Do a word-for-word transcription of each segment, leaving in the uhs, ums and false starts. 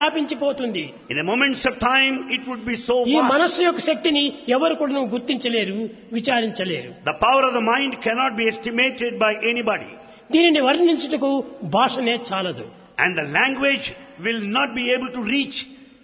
వ్యాపించిపోతుంది. In a moments of time, it would be so ఈ vast. మనస్సు యొక్క శక్తిని ఎవరు కూడా గుర్తించలేరు, విచారించలేరు. The power of the mind cannot be estimated by anybody. దీనిని వర్ణించుటకు భాషనే చాలదు. And the language will not be able to reach.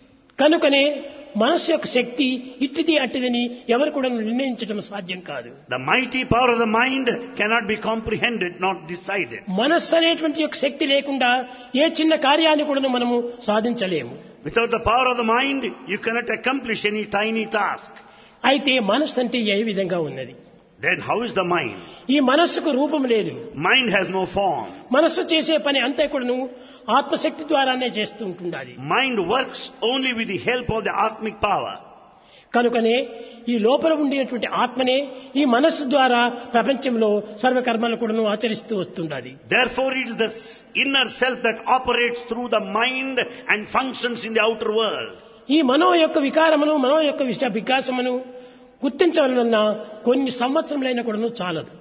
కనుకనే మనస్సు యొక్క శక్తి ఇట్టిది అట్టిదని ఎవరు కూడా నిర్ణయించడం సాధ్యం కాదు. The mighty power of the mind cannot be comprehended, not decided. మనస్సు అనేటువంటి యొక్క శక్తి లేకుండా ఏ చిన్న కార్యాన్ని కూడా మనము సాధించలేము. Without the power of the mind, you cannot accomplish any tiny task. అయితే మనస్సు అంటే ఏ విధంగా ఉన్నది? Then how is the mind? ఈ మనస్సుకు రూపం లేదు. Mind has no form. మనస్సు చేసే పని అంతా కూడాను ఆత్మశక్తి ద్వారానే చేస్తూ ఉంటుండాలి. Mind works only with the help of the Atmic power. కనుకనే ఈ లోపల ఉండేటువంటి ఆత్మనే ఈ మనస్సు ద్వారా ప్రపంచంలో సర్వకర్మలు కూడాను ఆచరిస్తూ వస్తుండాలి. Therefore it is the inner self that operates through the mind and functions in the outer world. ఈ మనో యొక్క వికారమును మనో యొక్క విష వికాసమును గుర్తించవలన కొన్ని సంవత్సరములైనా కూడాను చాలదు.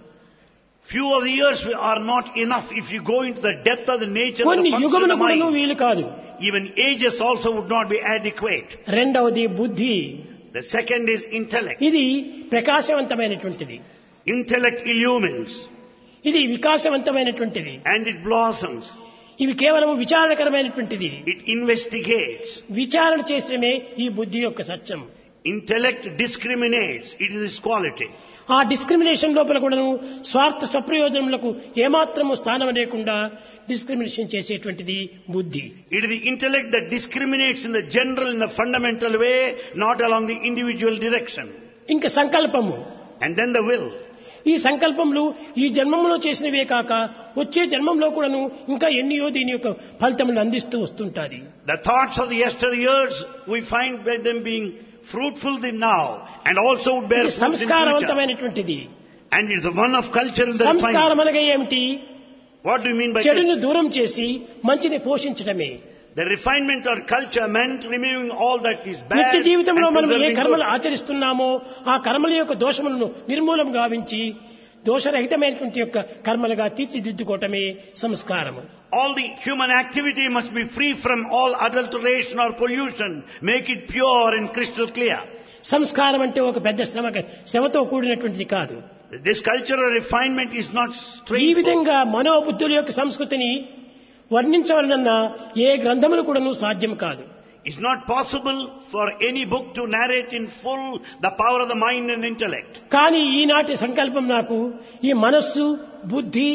Few of the years are not enough if you go into the depth of the nature of కొన్ని the function of యుగములు the కూడాను mind. వీలు కాదు. Even ages also would not be adequate. రెండవది బుద్ధి. The second is intellect. ఇది ప్రకాశవంతమైనటువంటిది. Intellect illumines ఇది వికాసవంతమైనటువంటిది. and it blossoms. ఇవి కేవలం విచారణకరమైనటువంటిది. It investigates. విచారణ చేసడమే ఈ బుద్ధి యొక్క సత్యం. Intellect discriminates. It is its quality. ఆ డిస్క్రిమినేషన్ లోపల కూడాను స్వార్థ స్వప్రయోజనములకు ఏమాత్రము స్థానం లేకుండా డిస్క్రిమినేషన్ చేసేటువంటిది బుద్ధి. It is the intellect that discriminates in the general, in the fundamental way, not along the individual direction. ఇంకా సంకల్పము. And then the will. ఈ సంకల్పములు ఈ జన్మంలో చేసినవే కాక వచ్చే జన్మంలో కూడాను ఇంకా ఎన్నియో దీని యొక్క ఫలితములను అందిస్తూ వస్తుంటాది. The thoughts of the yesteryears, we find by them being fruitful in now and also would bear ఇది fruit in future. సంస్కారవంతమైనటువంటిది. And it's the one of culture in the సంస్కారం refinement. అనగా ఏమిటి? What do you mean by చెడును that? దూరం చేసి మంచిని పోషించడమే. The refinement or culture meant removing all that is bad నిత్య జీవితంలో and మనం ఏ preserving కర్మలు good. ఆచరిస్తున్నామో ఆ కర్మల యొక్క దోషములను నిర్మూలం గావించి దోషరహితమైనటువంటి యొక్క కర్మలుగా తీర్చిదిద్దుకోవటమే సంస్కారము. All the human activity must be free from all adulteration or pollution. Make it pure and crystal clear. సంస్కారం అంటే ఒక పెద్ద శ్రమ శ్రమతో కూడినటువంటిది కాదు. This cultural refinement is not ఈ straightforward. విధంగా మనోబుద్ధుల యొక్క సంస్కృతిని వర్ణించవలనన్నా ఏ గ్రంథములు కూడాను సాధ్యం కాదు. It's not possible for any book to narrate in full the power of the mind and intellect. కానీ ఈనాటి సంకల్పం నాకు ఈ మనస్సు బుద్ధి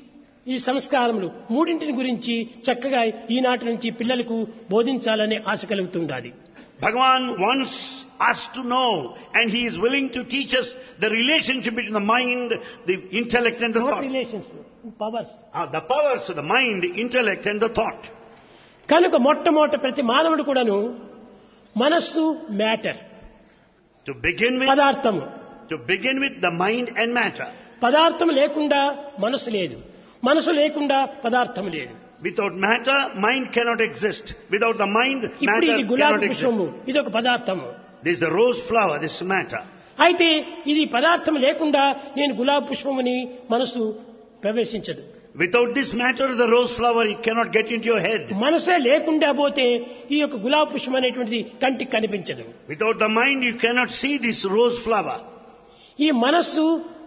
ఈ సంస్కారములు మూడింటిని గురించి చక్కగా ఈనాటి నుంచి పిల్లలకు బోధించాలనే ఆశ కలుగుతుండాలి. Bhagavan wants us to know, and he is willing to teach us the relationship between the mind, the intellect and the Not thought. relations, powers. Ah, the powers of the mind, intellect and the thought. కనుక మొట్టమొదట ప్రతి మానవుడు కూడాను మనస్సు matter, To begin with, పదార్థము. to begin with the mind and matter. పదార్థం లేకుండా మనసు లేదు, మనసు లేకుండా పదార్థం లేదు. Without matter, mind cannot exist. Without the mind, ఇప్పుడు matter ఇది cannot గులాబీ exist. పుష్పము, ఇది ఒక పదార్థము. This is the rose flower, this is matter. అయితే ఇది పదార్థం లేకుండా నేను గులాబీ పుష్పముని మనసు ప్రవేశించదు. Without this matter, the rose flower, it cannot get into your head. మనసే లేకుండా పోతే ఈ యొక్క గులాబీ పుష్పం అనేటువంటిది కంటికి కనిపించదు. Without the mind, you cannot see this rose flower. ఈ మనస్సు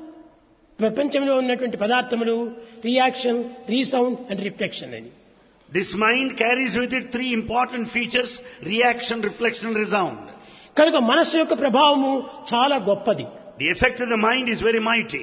ప్రపంచంలో ఉన్నటువంటి పదార్థములు రియాక్షన్, రీసౌండ్ అండ్ రిఫ్లెక్షన్ అని. This mind carries with it three important features: reaction, reflection and resound. కనుక మనస్సు యొక్క ప్రభావము చాలా గొప్పది. The effect of the mind is very mighty.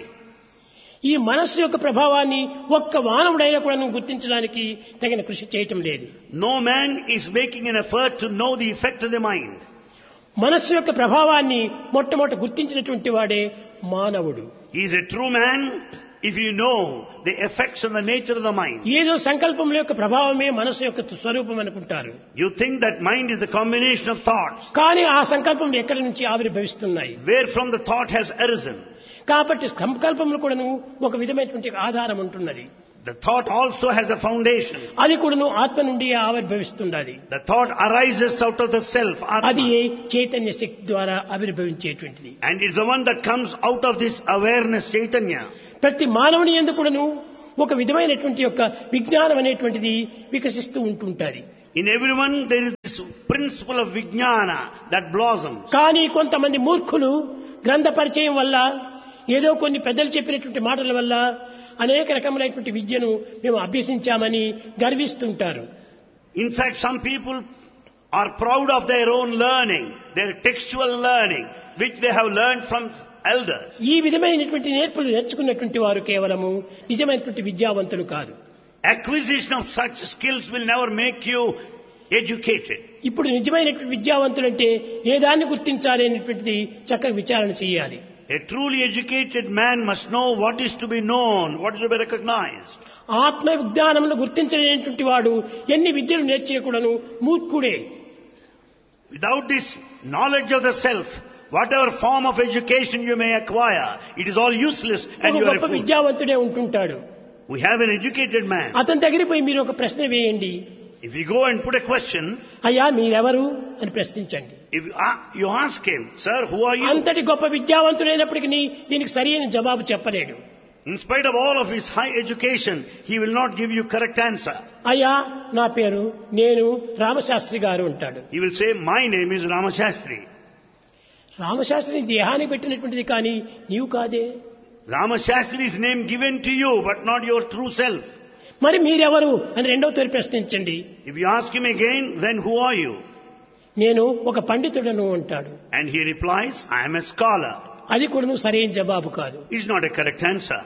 ఈ మనస్సు యొక్క ప్రభావాన్ని ఒక్క మానవుడైనా కూడా గుర్తించడానికి తగిన కృషి చేయటం లేదు. No man is making an effort to know the effect of the mind. మనస్సు యొక్క ప్రభావాన్ని మొట్టమొదట గుర్తించినటువంటి వాడే మానవుడు. He is a true man if you know the effects of the nature of the mind. ఏదో సంకల్పం యొక్క ప్రభావమే మనస్సు యొక్క స్వరూపం అనుకుంటారు. You think that mind is the combination of thoughts. కానీ ఆ సంకల్పం ఎక్కడి నుంచి ఆవిర్భవిస్తున్నాయి? Where from the thought has arisen. కాబట్టి సంకల్పములు కూడాను ఒక విధమైనటువంటి ఆధారం ఉంటున్నది. The thought also has a foundation. అది కూడాను ఆత్మ నుండి ఆవిర్భవిస్తున్నది. The thought arises out of the self, అది Atma. చైతన్య శక్తి ద్వారా ఆవిర్భవించేటువంటిది. And it's the one that comes out of this awareness, Chaitanya. ప్రతి మానవుని యందు కూడాను ఒక విధమైనటువంటి యొక్క విజ్ఞానం అనేటువంటిది వికసిస్తూ ఉంటుంటుంది. In everyone there is this principle of vijnana that blossoms. కానీ కొంతమంది మూర్ఖులు గ్రంథ పరిచయం వల్ల ఏదో కొన్ని పెద్దలు చెప్పినటువంటి మాటల వల్ల అనేక రకములైనటువంటి విద్యను మేము అభ్యసించామని గర్విస్తుంటారు. In fact, some people are proud of their own learning, their textual learning, which they have learned from elders. ఈ విధమైనటువంటి నేర్పులు నేర్చుకున్నటువంటి వారు కేవలము నిజమైనటువంటి విద్యావంతులు కాదు. Acquisition of such skills will never make you educated. ఇప్పుడు నిజమైనటువంటి విద్యావంతులు అంటే ఏ దాన్ని గుర్తించాలి అనేటువంటిది చక్కగా విచారణ చేయాలి. A truly educated man must know what is to be known, what is to be recognized. ఆత్మ విజ్ఞానమును గుర్తించలేనటువంటి వాడు ఎన్ని విద్యలు నేర్చేయకూడను మూర్ఖుడే. Without this knowledge of the self, whatever form of education you may acquire, it is all useless and you are a గొప్ప fool. విద్యావంతుడే ఉంటుంటాడు. We have an educated man. అతని దగ్గరికి పోయి మీరు ఒక ప్రశ్న వేయండి. If you go and put a question, అయ్యా మీరెవరు అని ప్రశ్నించండి. if you, uh, you ask him, sir, who are you? అంతటి గొప్ప విద్యావంతుడైనప్పటికీ దీనికి సరైన జవాబు చెప్పలేడు. In spite of all of his high education, he will not give you correct answer. అయ్యా నా పేరు నేను రామశాస్త్రి గారు అంటాడు. He will say, my name is Ramashastri. రామశాస్త్రిని దేహానికి పెట్టినటువంటిది కానీ నీవు కాదే. Ramashastri is name given to you, but not your true self. మరి మీరెవరు అని రెండవ తోరి ప్రశ్నించండి. If you ask him again, then who are you? నేను ఒక పండితుడను అంటాడు. And he replies, I am a scholar. అది కూడా సరైన జవాబు కాదు. It's not a correct answer.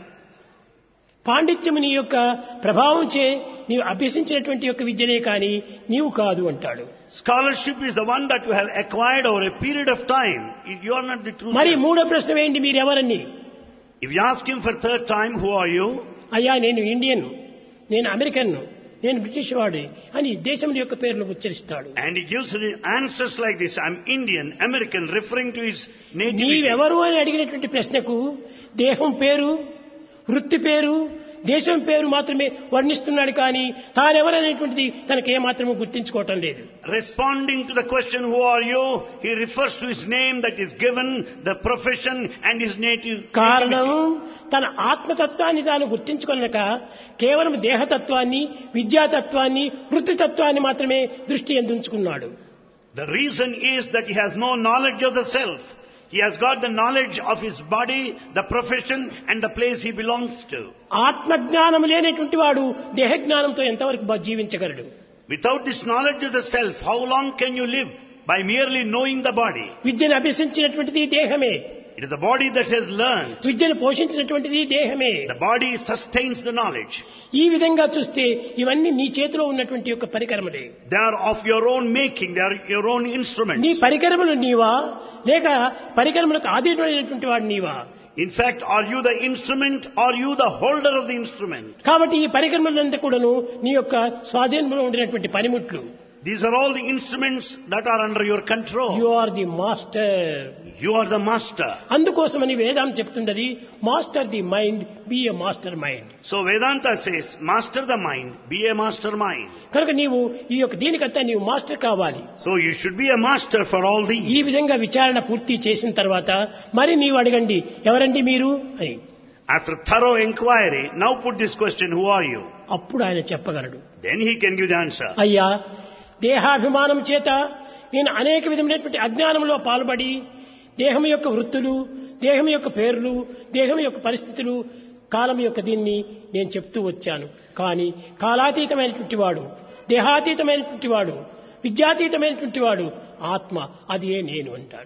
పాండిత్యము నీ యొక్క ప్రభావం చే నీవు అభ్యసించినటువంటి యొక్క విద్యనే కానీ నీవు కాదు అంటాడు. Scholarship is the one that you have acquired over a period of time. You are not the true మరి self. మూడో ప్రశ్న వేయండి మీరెవరని. If you ask him for third time, who are you? అయ్యా నేను ఇండియన్, నేను అమెరికన్, నేను British వాడి అని దేశం యొక్క పేర్లు ఉచ్చరిస్తాడు. And he gives answers like this, I'm Indian, American, referring to his nativity. నీవెవరు అని అడిగినటువంటి ప్రశ్నకు దేహం పేరు, వృత్తి పేరు, దేశం పేరు మాత్రమే వర్ణిస్తున్నాడు కానీ తానెవరనేటువంటిది తనకు ఏమాత్రమూ గుర్తించుకోవటం లేదు. Responding to the question, who are you? He refers to his name that is given, the profession and his native. కారణం తన ఆత్మతత్వాన్ని తాను గుర్తించుకొనక కేవలం దేహతత్వాన్ని, విద్యాతత్వాన్ని, వృత్తితత్వాన్ని మాత్రమే దృష్టి ఎందుంచుకున్నాడు. The reason is that he has no knowledge of the self. He has got the knowledge of his body, the profession and the place he belongs to. ఆత్మజ్ఞానం లేనటువంటి వాడు దేహజ్ఞానంతో ఎంతవరకు బ- జీవించగలడు? Without this knowledge of the self, how long can you live? By merely knowing the body. విద్యను అభ్యసించినటువంటిది దేహమే, It is the body that has learned. విద్యను పోషించినటువంటిది దేహమే. The body sustains the knowledge. ఈ విధంగా చూస్తే ఇవన్నీ నీ చేతిలో ఉన్నటువంటి యొక్క పరికరములే. They are of your own making. They are your own instruments. నీ పరికరములు నీవా లేక పరికరములకు ఆధీనమైనటువంటి వాడు నీవా? In fact, are you the instrument or you the holder of the instrument? కాబట్టి ఈ పరికరములంతా కూడాను నీ యొక్క స్వాధీనంలో ఉండినటువంటి పనిముట్లు. These are all the instruments that are under your control. You are the master. You are the master. అందుకోసమని వేదాంతం చెప్తున్నది master the mind, B a master mind. So Vedanta says, master the mind, be a master mind. కనుక నీవు ఈ యొక్క దీనికంతా నీవు master కావాలి. So you should be a master for all these. ఈ విధంగా విచారణ పూర్తి చేసిన తర్వాత మరి నీవు అడగండి ఎవరండి మీరు అని. After thorough inquiry, now put this question, who are you? అప్పుడు ఆయన చెప్పగలడు. Then he can give the answer. అయ్యా దేహాభిమానం చేత నేను అనేక విధమైనటువంటి అజ్ఞానంలో పాల్పడి దేహం యొక్క వృత్తులు, దేహం యొక్క పేర్లు, దేహం యొక్క పరిస్థితులు, కాలం యొక్క దీన్ని నేను చెప్తూ వచ్చాను. కానీ కాలాతీతమైనటువంటి వాడు, దేహాతీతమైనటువంటి వాడు, విద్యాతీతమైనటువంటి వాడు ఆత్మ, అదే నేను అంటాడు.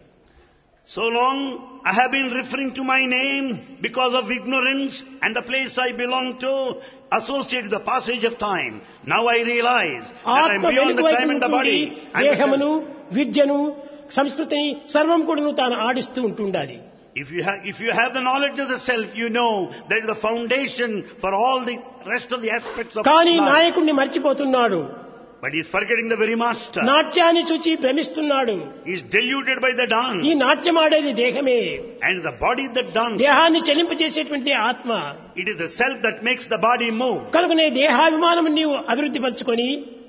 So long I have been referring to my name because of ignorance and the place I belong to, associated with the passage of time. Now I realize that I am ఆత్మ beyond the time and the వెలుగువైపు body. నుండి దేహమును, విద్యను, సంస్కృతిని సర్వం కూడా తాను ఆడిస్తూ ఉంటుండాలి. If you have, if you have the knowledge of the self, you know that is the foundation for all the rest of the aspects of కానీ life. నాయకుడిని మర్చిపోతున్నాడు. But he is forgetting the very master. నాట్యాన్ని చూచి భ్రమిస్తున్నాడు. He is deluded by the dance. ఈ నాట్యం ఆడేది దేహమే, And the body that dance, దేహాన్ని చెలింపజేసేటువంటి ఆత్మ. it is the self that makes the body move. కనుకనే దేహాభిమానం నీవు అభివృద్ధి పరచుకొని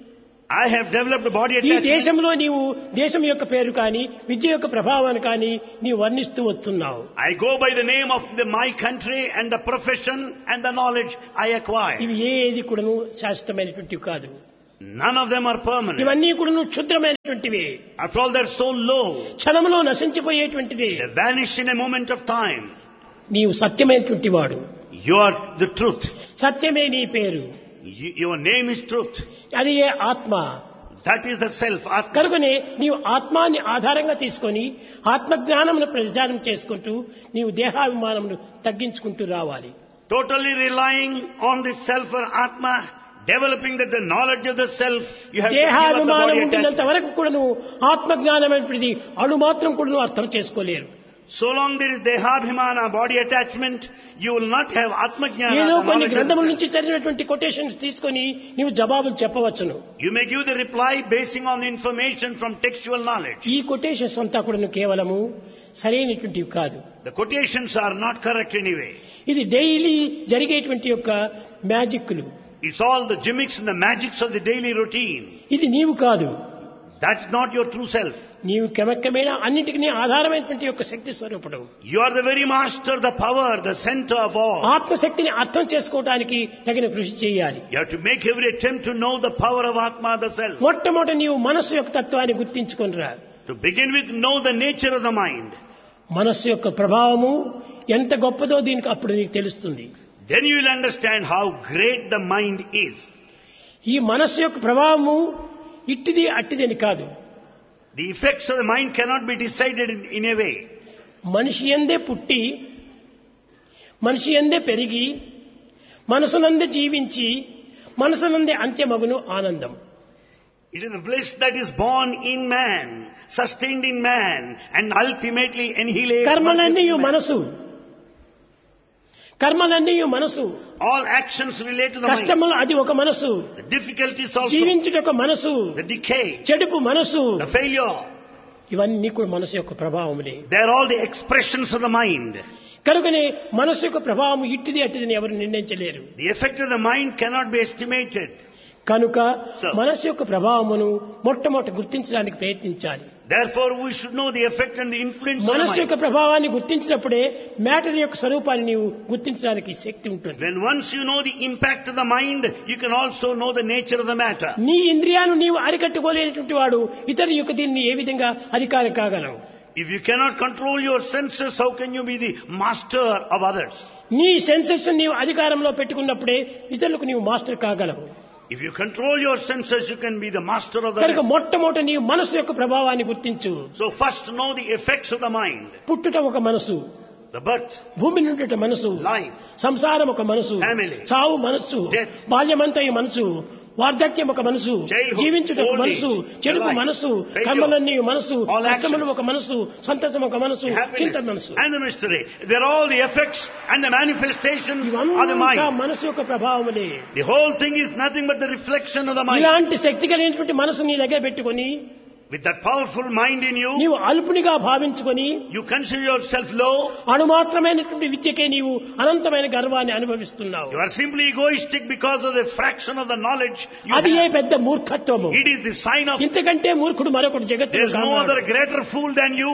I have developed a body ఈ attachment. దేశంలో నీవు దేశం యొక్క పేరు కానీ విద్య యొక్క ప్రభావాన్ని కానీ నీవు వర్ణిస్తూ వస్తున్నావు. I go by the name of the, my country and the profession and the knowledge I acquire. ఇవి ఏది కూడాను శాశ్వతమైనటువంటివి కాదు. None of them are permanent. ఇవన్నీ కూడా క్షుద్రమైనటువంటివి. After all, they're so low. క్షణంలో నశించిపోయేటువంటివి. They vanish in a moment of time. నీవు సత్యమైనటువంటి వాడు. You are the truth. సత్యమే నీ పేరు. Y- Your name is truth. అది ఏ ఆత్మ. That is the self, Atma. కనుకనే నీవు ఆత్మాన్ని ఆధారంగా తీసుకొని ఆత్మజ్ఞానమును ప్రచారం చేసుకుంటూ నీవు దేహాభిమానమును తగ్గించుకుంటూ రావాలి. Totally relying on the self or Atma, developing that the knowledge of the self, you have to give up the దేహాభిమానం body ఉండినంత attachment. వరకు కూడా నువ్వు ఆత్మజ్ఞానమైనది అణు మాత్రం కూడా నువ్వు అర్థం చేసుకోలేరు. So long there is Dehabhimana, body attachment, you will not have Atma Jnana, ఏదో the కొన్ని knowledge of గ్రంథముల the నుంచి self. చదివినటువంటి కొటేషన్స్ తీసుకొని నీవు జవాబులు చెప్పవచ్చును. You may give the reply basing on the information from textual knowledge. ఈ quotations అంతా కూడా కేవలము సరైనటువంటివి కాదు. The quotations are not correct anyway. ఇది డైలీ జరిగేటువంటి యొక్క మ్యాజిక్లు. It's all the gimmicks and the magics of the daily routine. ఇది నీవు కాదు. That's not your true self. నీవు క్రమక్రమేణా అన్నిటికీ ఆధారమైనటువంటి యొక్క శక్తి స్వరూపుడు. You are the very master, the power, the center of all. ఆత్మశక్తిని అర్థం చేసుకోవడానికి తగిన కృషి చేయాలి. You have to make every attempt to know the power of Atma, the self. మొట్టమొదట నీవు మనస్సు యొక్క తత్వాన్ని గుర్తించుకొనిరా. To begin with, know the nature of the mind. మనస్సు యొక్క ప్రభావము ఎంత గొప్పదో దీనికి అప్పుడు నీకు తెలుస్తుంది. Then you will understand how great the mind is. ఈ మనస్సు యొక్క ప్రభావము ఇట్టిది అట్టిది అని కాదు. The effects of the mind cannot be decided in, in a way. మనిషి యందే పుట్టి మనిషి యందే పెరిగి మనసునందే జీవించి మనసునందే అంత్యమగును ఆనందం. It is the bliss that is born in man, sustained in man, and ultimately annihilates కర్మలన్నీ in man. మనసు కర్మలన్నీ మనసు. All actions relate to the mind. కష్టములు అది ఒక మనసు. The difficulties also, జీవించుట ఒక మనసు. the decay, చెడుపు మనసు. the failure, ఇవన్నీ కూడా మనసు యొక్క ప్రభావములే. they are all the expressions of the mind. కనుకనే మనసు యొక్క ప్రభావం ఇట్టిది అట్టిదని ఎవరు నిర్ణయించలేరు. The effect of the mind cannot be estimated. కనుక So- మనసు యొక్క ప్రభావమును మొట్టమొదట గుర్తించడానికి ప్రయత్నించాలి. Therefore, we should know the effect and the influence of the మనసు యొక్క mind. ప్రభావాన్ని గుర్తించినప్పుడే మ్యాటర్ యొక్క స్వరూపాన్ని నీవు గుర్తించడానికి శక్తి ఉంటుంది. When once you know the impact of the mind, you can also know the nature of the matter. నీ ఇంద్రియాలు నీవు అరికట్టుకోలేనటువంటి వాడు ఇతరుల యొక్క దీన్ని ఏ విధంగా అధికారి కాగలవు? If you cannot control your senses, how can you be the master of others? నీ సెన్సెస్ నీవు అధికారంలో పెట్టుకున్నప్పుడే ఇతరులకు నీవు master కాగలవు. If you control your senses, you can be the master of the కనుక rest. మొట్టమొదట నీవు మనసు యొక్క ప్రభావాన్ని గుర్తించు. So first know the effects of the mind. పుట్టుట ఒక మనసు, The birth, భూమి నుండి మనసు, life, సంసారం ఒక మనసు, Family. చావు మనసు, Death. బాల్యమంతయు మనసు, వార్ధక్యం ఒక మనసు, Childhood, జీవించుట ఒక old మనసు, age, చెడుపు life, మనసు, failure, కర్మలన్నీ మనసు, all కష్టములు actions, ఒక మనసు, సంతసం ఒక మనసు, చింత happiness, మనసు. and the mystery. They're all the effects and the manifestations of the ఇవంతా mind. మనసు యొక్క ప్రభావములే. The whole thing is nothing but the reflection of the mind. ఇలాంటి శక్తి కలిగినటువంటి మనసు నీ దగ్గర పెట్టుకొని With that powerful mind in you, నీవు అల్పునిగా భావించుకొని you consider yourself low. అణుమాత్రమైనటువంటి విద్యకే నీవు అనంతమైన గర్వాన్ని అనుభవిస్తున్నావు. You are simply egoistic because of the fraction of the knowledge you అది ఏ have. పెద్ద మూర్ఖత్వము. It is the sign of ఇంతకంటే మూర్ఖుడు మరొకడు జగత్తులో there's no కాదు. other greater fool than you.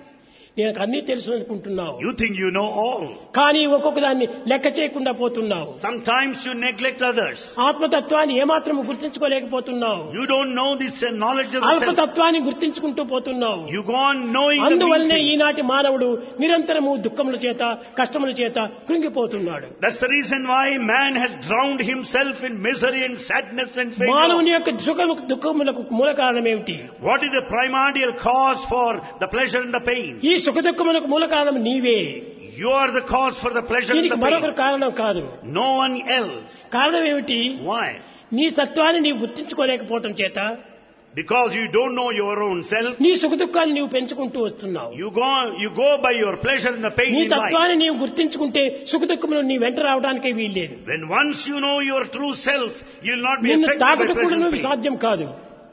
నేను అన్నీ తెలుసు అనుకుంటున్నావు, You think you know all. కానీ ఒక్కొక్క దాన్ని లెక్క చేయకుండా పోతున్నావు. Sometimes you neglect others. ఆత్మతత్వాన్ని ఏమాత్రం గుర్తించుకోలేకపోతున్నావు. You don't know this uh, knowledge of the self. అల్పతత్వాన్ని గుర్తించుకుంటూ పోతున్నావు. You go on knowing the అందువల్లనే mean things. ఈనాటి మానవుడు నిరంతరము దుఃఖముల చేత కష్టముల చేత కృంగిపోతున్నాడు. That's the reason why man has drowned himself in misery and sadness and మానవుని failure. యొక్క సుఖము దుఃఖములకు మూల కారణం ఏమిటి? What is the primordial cause for the pleasure and the pain? ఈ సుఖ దుఃఖములకు మూల కారణం నీవే. You are the cause for the pleasure and దీనికి the మరొకరు pain. కారణం కాదు. No one else. కారణం ఏమిటి? Why? నీ తత్వాన్ని నీవు గుర్తించుకోలేకపోవటం చేత Because you don't know your own self. నీ సుఖ దుఃఖాన్ని నీవు పెంచుకుంటూ వస్తున్నావు. You go, you go by your pleasure and the pain నీ in life. తత్వాన్ని నీవు గుర్తించుకుంటే సుఖ దుఃఖములు నీ వెంట రావడానికే వీల్లేదు. When once you know your true self, you'll not be నిన్ను affected by తాకుట కూడా pleasure and నువ్వు pain. సాధ్యం కాదు.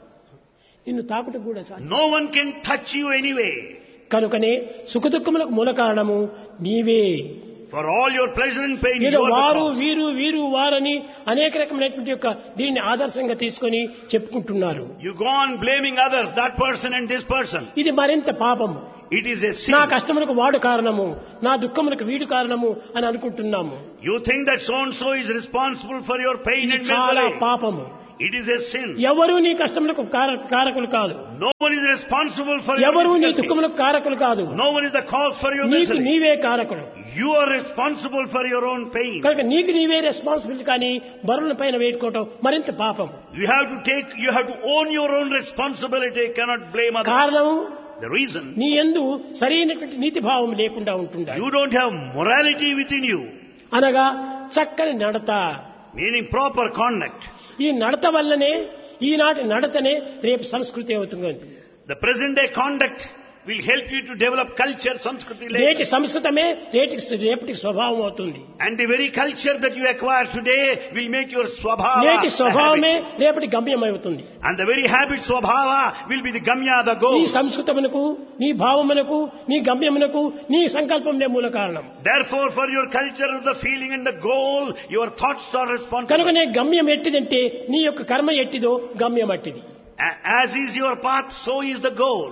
నిన్ను తాకుట కూడా సాధ్యం. No one can touch you anyway. కనుకనే సుఖ దుఃఖములకు మూల కారణము నీవే. For all your pleasure and pain, ఏదో you are the వారు cause. వీరు వీరు వారని అనేక రకమైనటువంటి యొక్క దీన్ని ఆదర్శంగా తీసుకొని చెప్పుకుంటున్నారు. You go on blaming others, that person and this person. ఇది మరింత పాపము. It is a నా sin. కష్టములకు వాడు కారణము, నా దుఃఖములకు వీడు కారణము అని అనుకుంటున్నాము. You think that so and so is responsible for your pain ఇది and చాలా misery. పాపము. It is a sin. ఎవరు నీ కష్టములకు కార- కారకులు కాదు. No one is responsible for your ఎవరు నీ difficulty. దుఃఖములకు కారకులు కాదు. No one is the cause for your నీకు misery. నీవే కారకుడు. You are responsible for your own pain. కనుక నీకు నీవే రెస్పాన్సిబిలిటీ కానీ బరువుల పైన వేసుకోవటం మరింత పాపం. You have to take, you have to own your own responsibility. You cannot blame others. కారణం The reason, నీ యందు సరైనటువంటి నీతి భావం లేకుండా ఉంటుండాలి. you don't have morality within you, అనగా చక్కని నడత. meaning proper conduct. ఈ నడత వల్లనే ఈనాటి నడతనే రేపు సంస్కృతి అవుతుంది. The present day conduct will help you to develop culture, Sanskriti later. రేటి సంస్కృతమే రేటికి రేపటికి స్వభావం అవుతుంది. And the very culture that you acquire today will make your swabhava నేటి a స్వభావమే habit. రేపటి గమ్యం అవుతుంది. And the very habit swabhava will be the gamya, the నీ goal. సంస్కృతమునకు నీ భావమునకు నీ గమ్యమునకు నీ సంకల్పంనే మూల కారణం. Therefore, for your culture, the feeling and the goal, your thoughts are responsible. కనుకనే గమ్యం ఎట్టిదంటే నీ యొక్క కర్మ ఎట్టిదో గమ్యం అట్టిది. A- As is your path, so is the goal.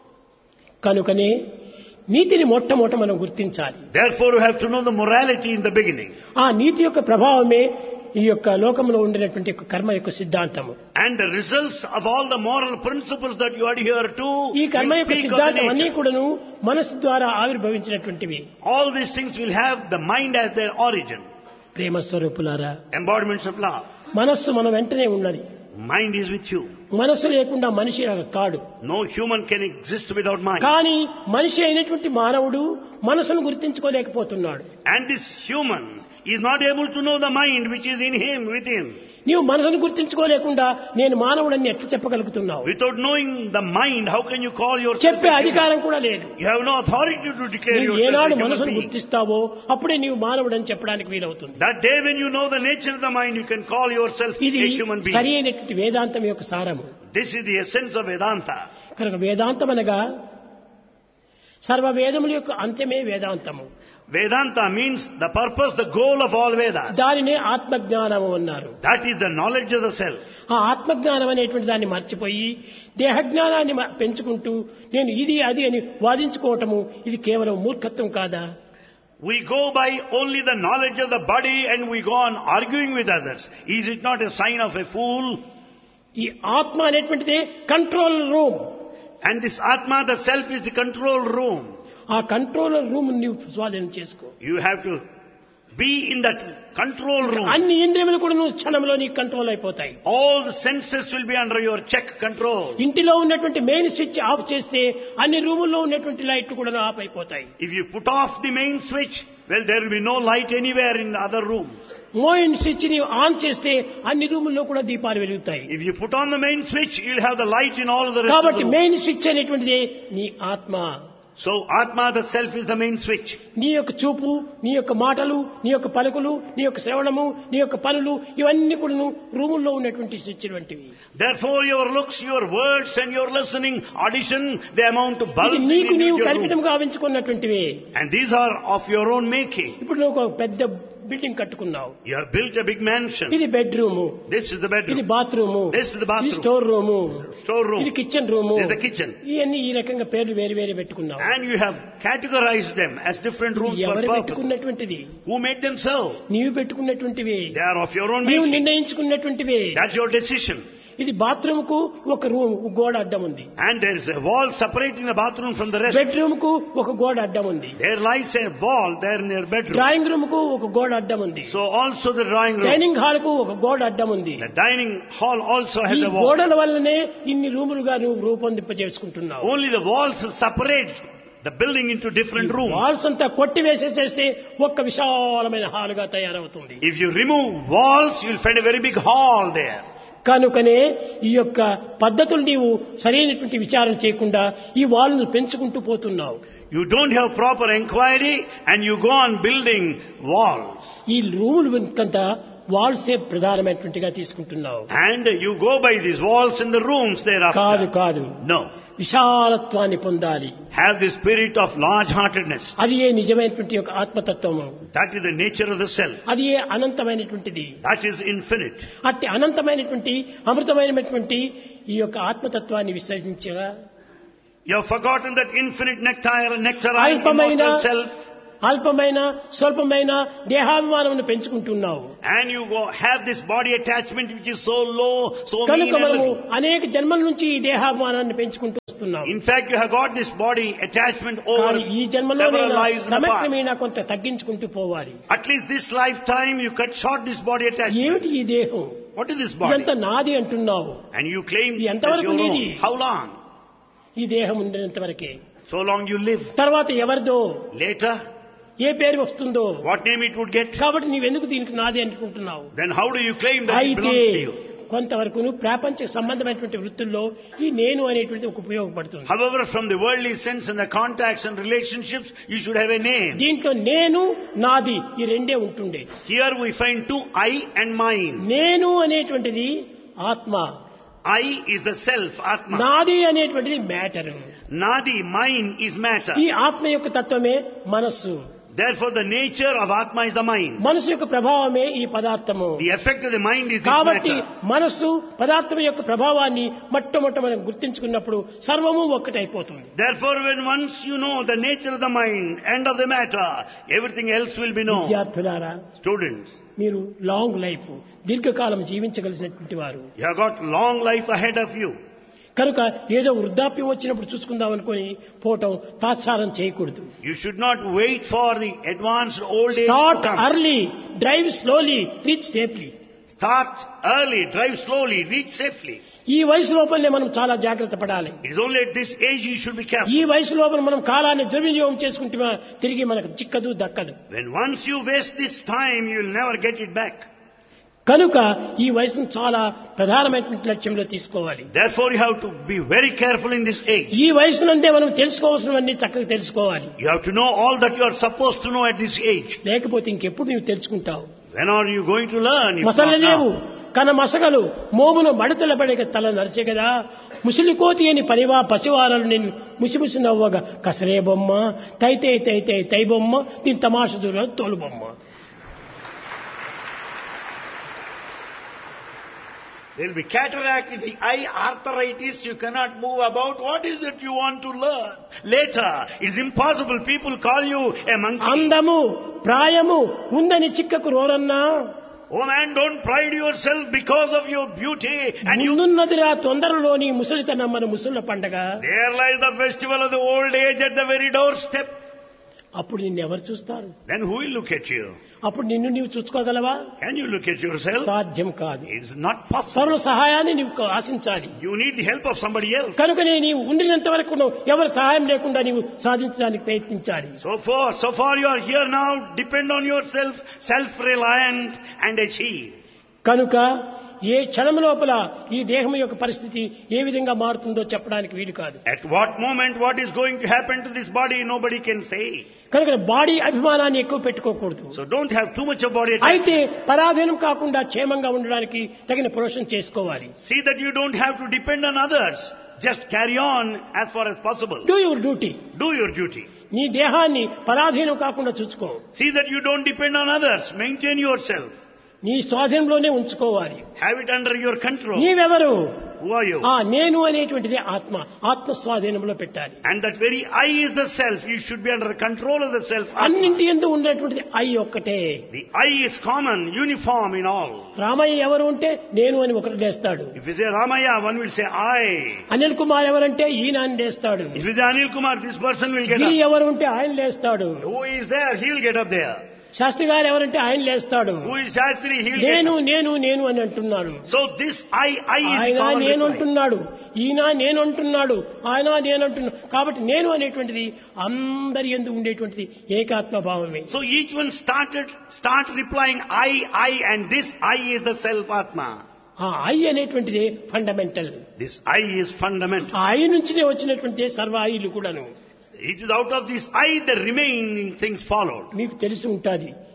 కనుకనే నీతిని మొట్టమొదట మనం గుర్తించాలి. Therefore, you have to know the morality in the beginning. ఆ నీతి యొక్క ప్రభావమే ఈ యొక్క లోకంలో ఉండినటువంటి యొక్క కర్మ యొక్క సిద్ధాంతము. And the results of all the moral principles that you adhere to ఈ కర్మ will యొక్క speak of the సిద్ధాంతం అన్ని nature. కూడాను మనసు ద్వారా ఆవిర్భవించినటువంటివి. All these things will have the mind as their origin. ప్రేమ స్వరూపులారా, Embodiments of love. మనస్సు మన వెంటనే ఉన్నది. Mind is with you. మనస్సు లేకుండా మనిషి కాడు. No human can exist without mind. కానీ మనిషి అయినటువంటి మానవుడు మనసును గుర్తించుకోలేకపోతున్నాడు. And this human is not able to know the mind which is in him, within. నీవు మనసును గుర్తించుకోలేకుండా నేను మానవుడని ఎట్లా చెప్పగలుగుతున్నావు? Without knowing the mind, how can you call yourself చెప్పే a human? అధికారం కూడా లేదు. You have no authority to declare నీవు yourself ఏనాడు a human మనసును being. గుర్తిస్తావో అప్పుడే నీవు మానవుడని చెప్పడానికి వీలవుతుంది. That day when you know the nature of the mind, you can call yourself ఇది a human being. సరి అయినటువంటి వేదాంతం యొక్క సారము. This is the essence of Vedanta. కనుక వేదాంతం అనగా సర్వ వేదముల యొక్క అంత్యమే వేదాంతము. Vedanta means the purpose, the goal of all Vedas. దానినే ఆత్మజ్ఞానము అన్నారు. That is the knowledge of the self. ఆ ఆత్మజ్ఞానం అనేటువంటి దాన్ని మర్చిపోయి దేహజ్ఞానాన్ని మ- పెంచుకుంటూ నేను ఇది అది అని వాదించుకోవటము ఇది కేవలం మూర్ఖత్వం కాదా? We go by only the knowledge of the body and we go on arguing with others. Is it not a sign of a fool? ఈ ఆత్మ అనేటువంటిదే control room. And this Atma, the self, is the control room. ఆ controller room నీవు స్వాధీనం చేసుకో. You have to be in that control room. అన్ని ఇంద్రియములు కూడా నువ్వు క్షణంలో నీకు కంట్రోల్ అయిపోతాయి. All the senses will be under your check control. ఇంటిలో ఉన్నటువంటి మెయిన్ స్విచ్ ఆఫ్ చేస్తే అన్ని రూముల్లో ఉన్నటువంటి లైట్లు కూడా ఆఫ్ అయిపోతాయి. If you put off the main switch, well, there will be no light anywhere in the other rooms. Main switch ని on చేస్తే అన్ని రూముల్లో కూడా దీపాలు వెలుగుతాయి. If you put on the main switch, you'll have the light in all of the rest of కాబట్టి the rooms. Main switch అనేటువంటిది నీ ఆత్మ. So Atma, the self, is the main switch. నీ యొక్క చూపు, నీ యొక్క మాటలు, నీ యొక్క పలుకులు, నీ యొక్క శ్రవణము, నీ యొక్క పనులు ఇవన్నీ కూడా రూముల్లో ఉన్నటువంటి స్విచ్ వంటివి. Therefore, your looks, your words, and your listening, audition, they amount to bulbs ఇది in నీకు నీవు your room. కల్పితం గావించుకున్నటువంటివే. And these are of your own making. ఇప్పుడు నువ్వు ఒక పెద్ద building కట్టుకున్నావు. You have built a big mansion. ఇది బెడ్రూము, This is the ఇది bedroom. Bathroom, This is the bathroom. ఇది స్టోర్ రూము, Storeroom. ఇది kitchen room. This is the kitchen. ఇవన్నీ ఈ రకంగా పేర్లు వేరు వేరు పెట్టుకున్నావు. And you have categorized them as different rooms for ఎవరు purpose. పెట్టుకున్నటువంటిది? Who made them so? నీవు పెట్టుకున్నటువంటివి, They are of your own నీవు making. నిర్ణయించుకున్నటువంటివి. That's your decision. ఇది బాత్రూమ్ కు ఒక రూమ్ గోడ అడ్డం ఉంది. And there is a wall separating the bathroom from the rest. Bedroom కు ఒక గోడ అడ్డం ఉంది. There lies a wall there in your bedroom. Drawing room కు ఒక గోడ అడ్డం ఉంది. So also the drawing room. Dining hall కు ఒక గోడ అడ్డం ఉంది. The dining hall also ఈ has a wall. గోడల వల్లనే ఇన్ని రూములుగా నువ్వు రూపొందింపజేసుకుంటున్నావు. Only the walls separate the building into different rooms. Walls అంతా కొట్టి వేసేసేస్తే ఒక్క విశాలమైన హాలుగా తయారవుతుంది. If you remove walls, you'll find a very big hall there. కనుకనే ఈ యొక్క పద్ధతులు నీవు సరైనటువంటి విచారణ చేయకుండా ఈ వాళ్ళను పెంచుకుంటూ పోతున్నావు. You don't have proper inquiry and you go on building walls. ఈ రూములు అంతా వాల్సే ప్రధానమైనటువంటిగా తీసుకుంటున్నావు. And you go by these walls in the rooms కాదు thereafter. కాదు, No. విశాలత్వాన్ని పొందాలి. Have the spirit of large-heartedness. అది ఏ నిజమైనటువంటి యొక్క ఆత్మతత్వము. That is the nature of the self. అది ఏ అనంతమైనటువంటిది. That is infinite. అట్టి అనంతమైనటువంటి అమృతమైనటువంటి ఈ యొక్క ఆత్మతత్వాన్ని విసర్జించగా You have forgotten that infinite nectar, nectarine, అల్పమైన immortal self. అల్పమైన స్వల్పమైన దేహాభిమానమును పెంచుకుంటున్నావు. And you go have this body attachment which is so low, so mean కనుక and మనము little. అనేక జన్మల నుంచి ఈ దేహాభిమానాన్ని పెంచుకుంటూ వస్తున్నాం. In fact, you have got this body attachment over కానీ ఈ జన్మలో several lives in the past. క్రమక్రమేణా కొంత తగ్గించుకుంటూ పోవాలి. At least this lifetime you cut short this body attachment. ఏమిటి ఈ దేహం? What is this body? ఇదంతా నాది అంటున్నావు. And you claim ఇది it's ఎంతవరకు your నీది? own. How long? ఈ దేహం ఉండేంత వరకే. So long you live. తర్వాత ఎవరిదో Later, ఏ పేరు వస్తుందో. what name it would get? కాబట్టి నీవెందుకు దీనికి నాది అనుకుంటున్నావు? Then how do you claim that it అయితే belongs to you? కొంతవరకు ప్రాపంచిక సంబంధమైనటువంటి వృత్తుల్లో ఈ నేను అనేటువంటి ఒక ఉపయోగపడుతుంది. However, from the worldly sense and the contacts and relationships, you should have a name. దీంట్లో నేను నాది ఈ రెండే ఉంటుండే. Here we find two I and mine. నేను అనేటువంటిది ఆత్మ, I is the self, Atma. నాది అనేటువంటిది matter. Nadi, mine is matter. ఈ ఆత్మ యొక్క తత్వమే మనస్సు. Therefore, the nature of Atma is the mind. మనసు యొక్క ప్రభావమే ఈ పదార్థము. The effect of the mind is this కాబట్టి matter. మనస్సు పదార్థం యొక్క ప్రభావాన్ని మొట్టమొదట మనం గుర్తించుకున్నప్పుడు సర్వము ఒక్కటైపోతుంది. Therefore, when once you know the nature of the mind and of the matter, everything else will be known. విద్యార్థులారా, Students, మీరు లాంగ్ లైఫ్ దీర్ఘకాలం జీవించగలిసినటువంటి వారు. you have got long life ahead of you. కనుక ఏదో వృద్ధాప్యం వచ్చినప్పుడు చూసుకుందాం అనుకుని పోవటం తాత్సారం చేయకూడదు. You should not wait for the advanced old age start to come. Early, drive slowly, reach safely. Start early, drive slowly, reach safely. ఈ వయసు లోపలనే మనం చాలా జాగ్రత్త పడాలి. It is only at this age you should be careful. ఈ వయసు లోపల మనం కాలాన్ని దుర్వినియోగం చేసుకుంటే తిరిగి మనకు చిక్కదు దక్కదు. When once you waste this time, you will never get it back. కనుక ఈ వయసును చాలా ప్రధానమైనటువంటి లక్ష్యంలో తీసుకోవాలి. Therefore, you have to be very careful in this age. ఈ వయసునందే మనం తెలుసుకోవాల్సినవన్నీ చక్కగా తెలుసుకోవాలి. You have to know all that you are supposed to know at this age. లేకపోతే ఇంకెప్పుడు నీవు తెలుసుకుంటావు? When are you going to learn? If masala not లేవు now? కన మసగలు మోమును మడతల పడే తల నరిచే కదా ముసిలి కోతి అని పరివా పసివారలు నిన్ను ముసిముసి నవ్వగా కసరే బొమ్మ తైతే తైతే తై బొమ్మ దీని తమాష దూర తోలు బొమ్మ. There will be cataract in the eye, arthritis, you cannot move about. What is it you want to learn? Later, it's impossible. People call you a monkey. అందము ప్రాయము ఉందని చిక్కకు రోరన్నా Oh man, don't pride yourself because of your beauty. And you, ముందున్నదిరా తొందరలోని ముసలితనం మన ముసళ్ళ పండగ. there lies the festival of the old age at the very doorstep. అప్పుడు నిన్ను ఎవరు చూస్తారు? Then who will look at you? అప్పుడు నిన్ను నీవు చూసుకోగలవా? Can you look at yourself? సాధ్యం కాదు. It's not possible. సర్వ సహాయాన్ని నీవు ఆశించాలి. You need the help of somebody else. కనుకనే నీవు ఉండినంత వరకు ఎవరి సహాయం లేకుండా నీవు సాధించడానికి ప్రయత్నించాలి. So far, so far you are here now, depend on yourself, self-reliant and achieve. కనుక ఏ క్షణం లోపల ఈ దేహం యొక్క పరిస్థితి ఏ విధంగా మారుతుందో చెప్పడానికి వీలు కాదు. At what moment what is going to happen to this body, nobody can say. కనుక బాడీ అభిమానాన్ని ఎక్కువ పెట్టుకోకూడదు. So don't have too much of body attachment. అయితే పరాధీనం కాకుండా క్షేమంగా ఉండడానికి తగిన ప్రొఫెషన్ చేసుకోవాలి. See that you don't have to depend on others. Just carry on as far as possible. Do your duty. Do your duty. నీ దేహాన్ని పరాధీనం కాకుండా చూసుకో. See that you don't depend on others. Maintain yourself. నీ స్వాధీనంలోనే ఉంచుకోవాలి. Have it under your control. నీవెవరు? Who are you? ఆ నేను అనేటువంటిది ఆత్మ. ఆత్మ స్వాధీనంలో పెట్టాలి. And that very I is the self. You should be under the control of the self. Atma. అన్నింటి యందు ఉండేటువంటిది ఐ ఒక్కటే. The I is common, uniform in all. Ramayya ఎవరు ఉంటే నేను అని ఒకరు లేస్తాడు. If you say Ramaya, one will say I. Anil Kumar ఎవరంటే ఈయన అని లేస్తాడు. If you say Anil Kumar, this person will get Giri up. ఎవరు ఉంటే ఆయన లేస్తాడు. Who is there? He will get up there. Sastry గారు ఎవరంటే ఆయన లేస్తాడు. Who is Shastri? He will get నేను up. నేను నేను అని అంటున్నాడు. So this I, I is the ఆయన common నేను reply. అంటున్నాడు, ఈయన నేను అంటున్నాడు, ఆయన నేను అంటున్నాడు. కాబట్టి నేను అనేటువంటిది అందరి యందు ఉండేటువంటిది ఏకాత్మ భావమే. So each one started, start replying I, I and this I is the self Atma. ఆ ఐ అనేటువంటిది fundamental. This I is fundamental. ఆ ఐ నుంచినే వచ్చినటువంటి సర్వ ఐలు కూడాను. It is out of this I the remaining things followed. మీకు తెలిసి ఉంటుంది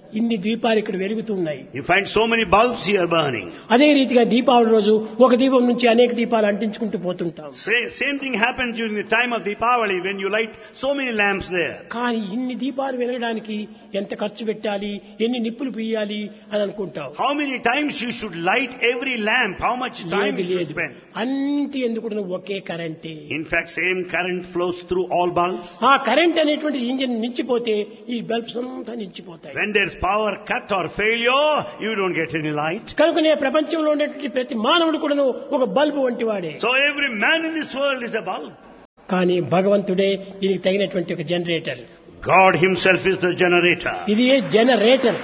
ఇన్ని దీపాలు ఇక్కడ వెలుగుతున్నాయి. You find so many bulbs here burning. అదే రీతిగా దీపావళి రోజు ఒక దీపం నుంచి అనేక దీపాలు అంటించుకుంటూ పోతుంటాం. Same, same thing happens during the time of Deepavali when you light so many lamps there. కానీ ఇన్ని దీపాలు వెలగడానికి ఎంత ఖర్చు పెట్టాలి, ఎన్ని నిప్పులు పియ్యాలి అని అనుకుంటాం. How many times you should light every lamp? How much time you should spend? అన్నిటి ఎందుకు ఒకే కరెంటే. In fact, same current flows through all bulbs. ఆ కరెంట్ అనేటువంటి ఇంజిన్ నించిపోతే ఈ బల్బ్స్ అంతా నించిపోతాయి. When there's power cut or failure, you don't get any light. కనుకనే ప్రపంచంలో ఉన్నటువంటి ప్రతి మానవుడు కూడా ఒక బల్బు వంటి వాడే. So every man in this world is a bulb. కానీ భగవంతుడే దీనికి తగినటువంటి ఒక generator. God himself is the generator. ఇది generator.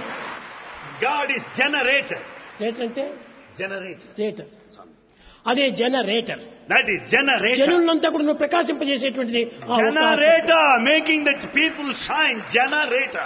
God is generator. Rater అంటే Generator. రేటర్. అదే జనరేటర్. That is generator. జనులంతా కూడా ప్రకాశింపజేసేటువంటిది Generator, making the people shine. Generator.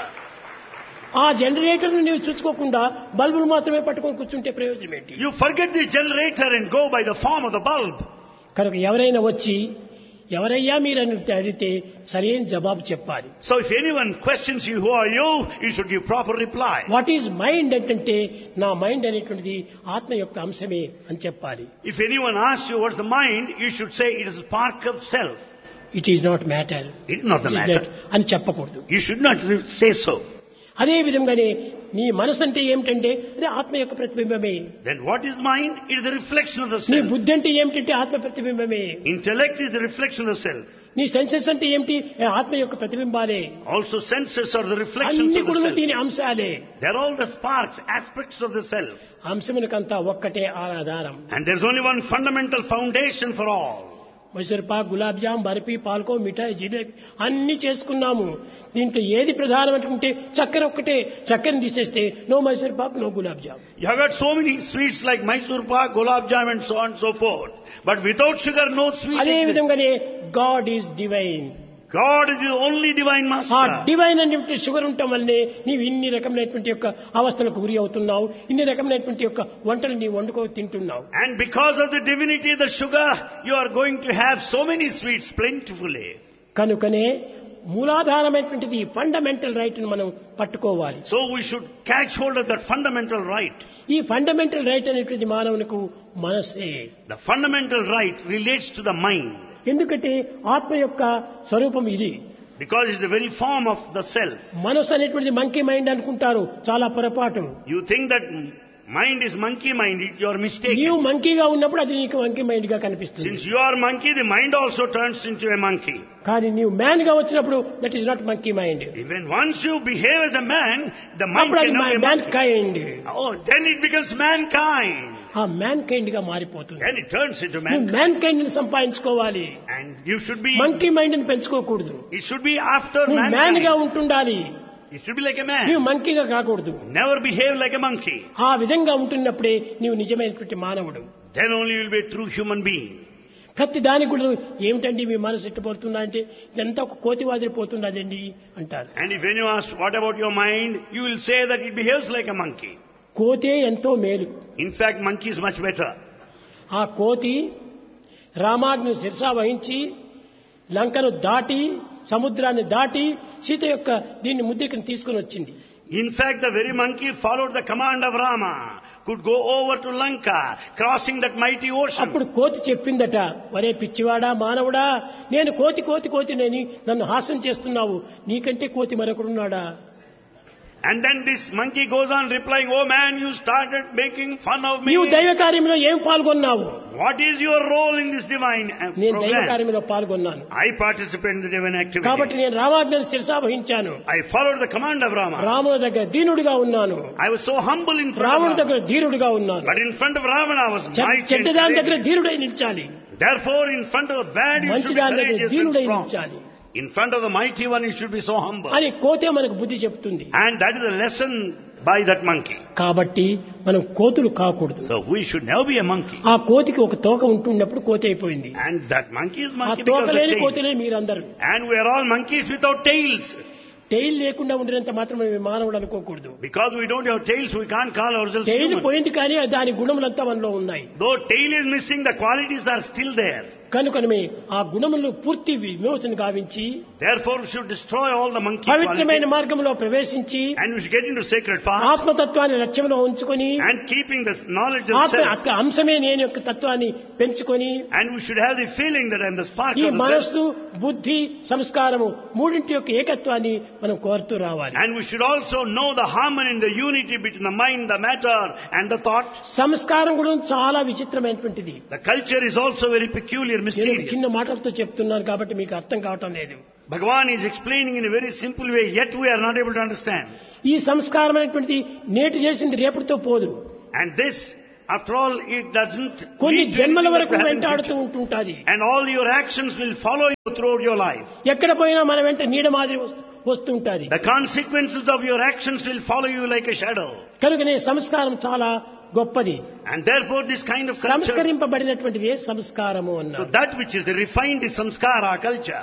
ఆ జనరేటర్ నీవు చూసుకోకుండా బల్బులు మాత్రమే పట్టుకొని కూర్చుంటే ప్రయోజనం ఏంటి? You forget this generator and go by the form of the bulb. కనుక ఎవరైనా వచ్చి ఎవరయ్యా మీరని అడిగితే సరైన జవాబు చెప్పాలి. So if anyone questions you, who are you, you should give proper reply. What is mind అంటే నా మైండ్ అనేటువంటిది ఆత్మ యొక్క అంశమే అని చెప్పాలి. If anyone asks you what's the mind, you should say it is a spark of self. It is not matter. It is not the matter. అని చెప్పకూడదు. You should not say so. అదే విధంగానే నీ మనసు అంటే ఏమిటంటే అదే ఆత్మ యొక్క ప్రతిబింబమే. Then what is mind? It is a reflection of the నీ self. బుద్ధి అంటే ఏమిటంటే ఆత్మ ప్రతిబింబమే. Intellect is a reflection of the self. నీ సెన్సెస్ అంటే ఏమిటి? ఆత్మ యొక్క ప్రతిబింబాలే. Also senses are the reflections అన్ని of the కూడా self. దీని అంశాలే. They are all the sparks, aspects of the self. అంశమునకంతా ఒక్కటే ఆధారం. And there's only one fundamental foundation for all. Mysore Pak, gulab jam, barfi, పాల్కో, మిఠాయి, జిలేబీ అన్ని చేసుకున్నాము. దీంట్లో ఏది ప్రధానమంటే చక్కెర ఒక్కటే. చక్కెరని తీసేస్తే no Mysore Pak, no gulab jam. You have got so many sweets like Mysore pak, gulab jam and so on and so forth. But without sugar, no sweet. అదే exists. విధంగానే God is divine. God is the only divine ఆ master. Divine అనేటువంటి sugar ఉండటం వల్లనే నీవు ఇన్ని రకమైనటువంటి యొక్క అవస్థలకు గురి అవుతున్నావు. ఇన్ని రకమైనటువంటి యొక్క వంటలు నీవు వండుకో తింటున్నావు. And because of the divinity, the sugar, you are going to have so many sweets plentifully. కనుకనే మూలాధారమైనటువంటిది ఫండమెంటల్ రైట్ ని మనం పట్టుకోవాలి. So we should catch hold of that fundamental right. ఈ ఫండమెంటల్ రైట్ అనేటువంటి మానవునికి మనసే. The fundamental right relates to the mind. ఎందుకంటే ఆత్మ యొక్క స్వరూపం ఇది. Because it's the very form of the self. మనసు అనేటువంటిది మంకీ మైండ్ అనుకుంటారు, చాలా పొరపాటు. You think that mind is monkey mind, you are mistaken. నీవు మంకీగా ఉన్నప్పుడు అది నీకు మంకీ మైండ్ గా కనిపిస్తుంది. Since you are monkey, the mind also turns into a monkey. కానీ నీవు మ్యాన్ గా వచ్చినప్పుడు that is not monkey mind. Even once you behave as a man, the mind అప్పుడు అది cannot be man monkey. Kind. Oh, then it becomes mankind. ఆ man kind గా మారిపోతుంది. Then it turns into నువ్వు mankind. Man kind ని సంపాదించుకోవాలి. And you should be, monkey mind ని పెంచుకోకూడదు. it should be after నువ్వు మ్యాన్ గా mankind. ఉంటుండాలి. You should be like a నీవు man. మంకీగా కాకూడదు. Never behave like a monkey. ఆ విధంగా ఉంటున్నప్పుడే నీవు నిజమైనటువంటి మానవుడు. Then only you will be a true human being. ప్రతి దానికి కూడా ఏమిటండి మీ మనసు ఎట్టుపోతుందా అంటే ఇదంతా ఒక కోతి వాదిరి పోతున్నదండి అంటారు. And if when you ask, what about your mind? You will say that it behaves like a monkey. కోతే ఎంతో మేలు. In fact, monkey is much better. ఆ కోతి రామాజ్ఞ శిరసా వహించి లంకను దాటి సముద్రాన్ని దాటి సీత యొక్క దీన్ని ముద్రికను తీసుకుని వచ్చింది. In fact, the very monkey followed the command of Rama, could go over to Lanka, crossing that mighty ocean. అప్పుడు కోతి చెప్పిందట, వరే పిచ్చివాడా మానవుడా, నేను కోతి కోతి కోతి నేని నన్ను హాస్యం చేస్తున్నావు, నీకంటే కోతి మరొకడున్నాడా? And then this monkey goes on replying, oh man, you started making fun of me. నీవు దైవ కార్యంలో ఏం పాల్గొన్నావు? What is your role in this divine uh, నేను దైవ program? కార్యంలో పాల్గొన్నాను. I participate in the divine activity. కాబట్టి నేను రామాజ్ఞను శిరసా వహించాను. I followed the command of Rama. రాముని దగ్గర దీనుడిగా ఉన్నాను. I was so humble in front రాముని of Rama. దగ్గర ధీరుడిగా ఉన్నాను. But in front of Ravana I was mighty and చెడ్డదాని దగ్గర courageous. ధీరుడై నిలిచాలి. Therefore, in front of the bad you should be మంచిదాని దగ్గర courageous and ధీరుడై strong. నిలిచాలి In front of the mighty one you should be so humble. అని కోతే మనకు బుద్ధి చెప్తుంది. And that is the lesson by that monkey. కాబట్టి మనం కోతులు కాకూడదు. So we should never be a monkey. ఆ కోతికి ఒక తోక ఉంటున్నప్పుడు కోతి అయిపోయింది. And that monkey is ఆ monkey తోక because of లేని tail. కోతులే మీరందరూ. And we are all monkeys without tails. Tile లేకుండా ఉండినంత మాత్రం మానవుడు అనుకోకూడదు. Because we don't have tails, we can't call ourselves tile humans. పోయింది కానీ దాని గుణములంతా మనలో ఉన్నాయి. Though tail is missing, the qualities are still there. కనుకనే ఆ గుణములను పూర్తి విమోచన గావించి Therefore, we should destroy all the monkey పవిత్రమైన qualities మార్గంలో ప్రవేశించి and we should get into sacred path ఆత్మతత్వాన్ని లక్ష్యంలో ఉంచుకొని and keeping the knowledge of ఆత్మ self. యొక్క అంశమే నేను యొక్క తత్వాన్ని పెంచుకొని And we should have the feeling that I am the spark ఈ of the self. మనస్సు బుద్ధి సంస్కారము మూడింటి యొక్క ఏకత్వాన్ని మనం కోరుతూ రావాలి. And we should also know the harmony and the unity between the mind, the matter and the thought. సంస్కారం కూడా చాలా విచిత్రమైనటువంటిది. The culture is also very peculiar, నేను mysterious. చిన్న మాటలతో చెప్తున్నాను కాబట్టి మీకు అర్థం కావటం లేదు. Bhagavan is explaining in a very simple way, yet we are not able to understand. ఈ సంస్కారం అనేటువంటిది నేటి చేసింది రేపటితో పోదు. And this, after all, it doesn't కొన్ని lead to జన్మల anything that వరకు will happen in వెంటాడుతూ future. ఉంటుంటాది. And all your actions will follow you throughout your life. ఎక్కడ పోయినా మన వెంట నీడ మాదిరి వస్తు- వస్తుంటాది. The consequences of your actions will follow you like a shadow. కనుకనే సంస్కారం చాలా గొప్పది. And therefore this kind of culture, సంస్కరింపబడినటువంటిది సంస్కారము so అన్నారు. that which is refined is samskara, culture.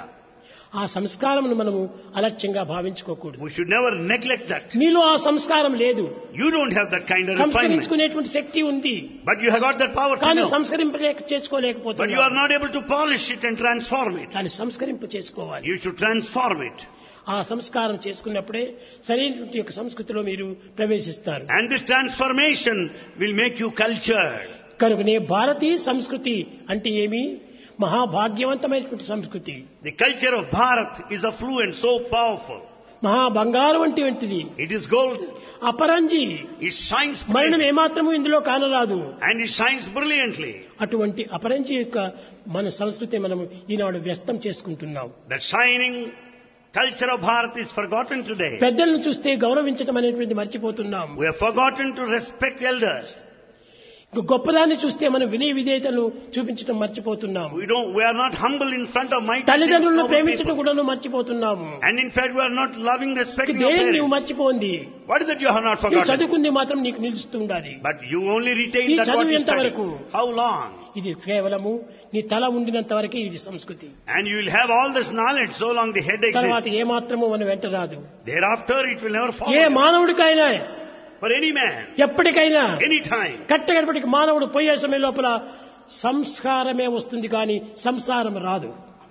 ఆ సంస్కారమును మనము అలక్ష్యంగా భావించుకోకూడదు. We should never neglect that. మీలో ఆ సంస్కారం లేదు. You don't have that kind of refinement. సంస్కరించుకునేటువంటి శక్తి ఉంది. But you have got that power to కానీ know. సంస్కరింపలేక But you are చేసుకోలేకపోతున్నారు. not able to polish it and transform it. కానీ సంస్కరింప చేసుకోవాలి. You should transform it. ఆ సంస్కారం చేసుకున్నప్పుడే సరైనటువంటి యొక్క సంస్కృతిలో మీరు ప్రవేశిస్తారు. And this transformation will make you cultured. కనుకనే భారతీయ సంస్కృతి అంటే ఏమి? మహాభాగ్యవంతమైనటువంటి సంస్కృతి. The culture of Bharat is affluent, so powerful. మహా బంగారం వంటిది. It is gold. Aparanji. It shines మరణం brilliantly. ఏమాత్రము ఇందులో కానరాదు. And it shines brilliantly. అటువంటి అపరంజి యొక్క మన సంస్కృతి మనం ఈనాడు వ్యస్తం చేసుకుంటున్నాం. The shining culture of Bharat is forgotten today. పెద్దలను చూస్తే గౌరవించడం అనేటువంటి మర్చిపోతున్నాం. We have forgotten to respect elders. గొప్పదాన్ని చూస్తే మనం వినయ విధేయతను చూపించడం మర్చిపోతున్నాము. We don't. We are not humble in front of mighty things, తల్లిదండ్రులను noble ప్రేమించడం people. కూడా మర్చిపోతున్నాము. And in fact, we are not loving, respecting our దేని నువ్వు parents. మర్చిపోంది. What is that you have not నువ్వు forgotten? చదువుకుంది మాత్రం నీకు నిలుస్తుండాలి. But you only retain ఈ that what చదువు you ఎంతవరకు? study. How long? ఇది కేవలము నీ తల ఉండినంత వరకే ఇది సంస్కృతి. And you will have all this knowledge so long the head తర్వాత exists. ఏ మాత్రము మన వెంట రాదు. Thereafter, it will never follow. A you. మానవుడికైనా For any man, ఎప్పటికైనా any time. కట్టగడపటికి మానవుడు పోయే సమయం లోపల సంస్కారమే వస్తుంది కానీ సంసారం రాదు.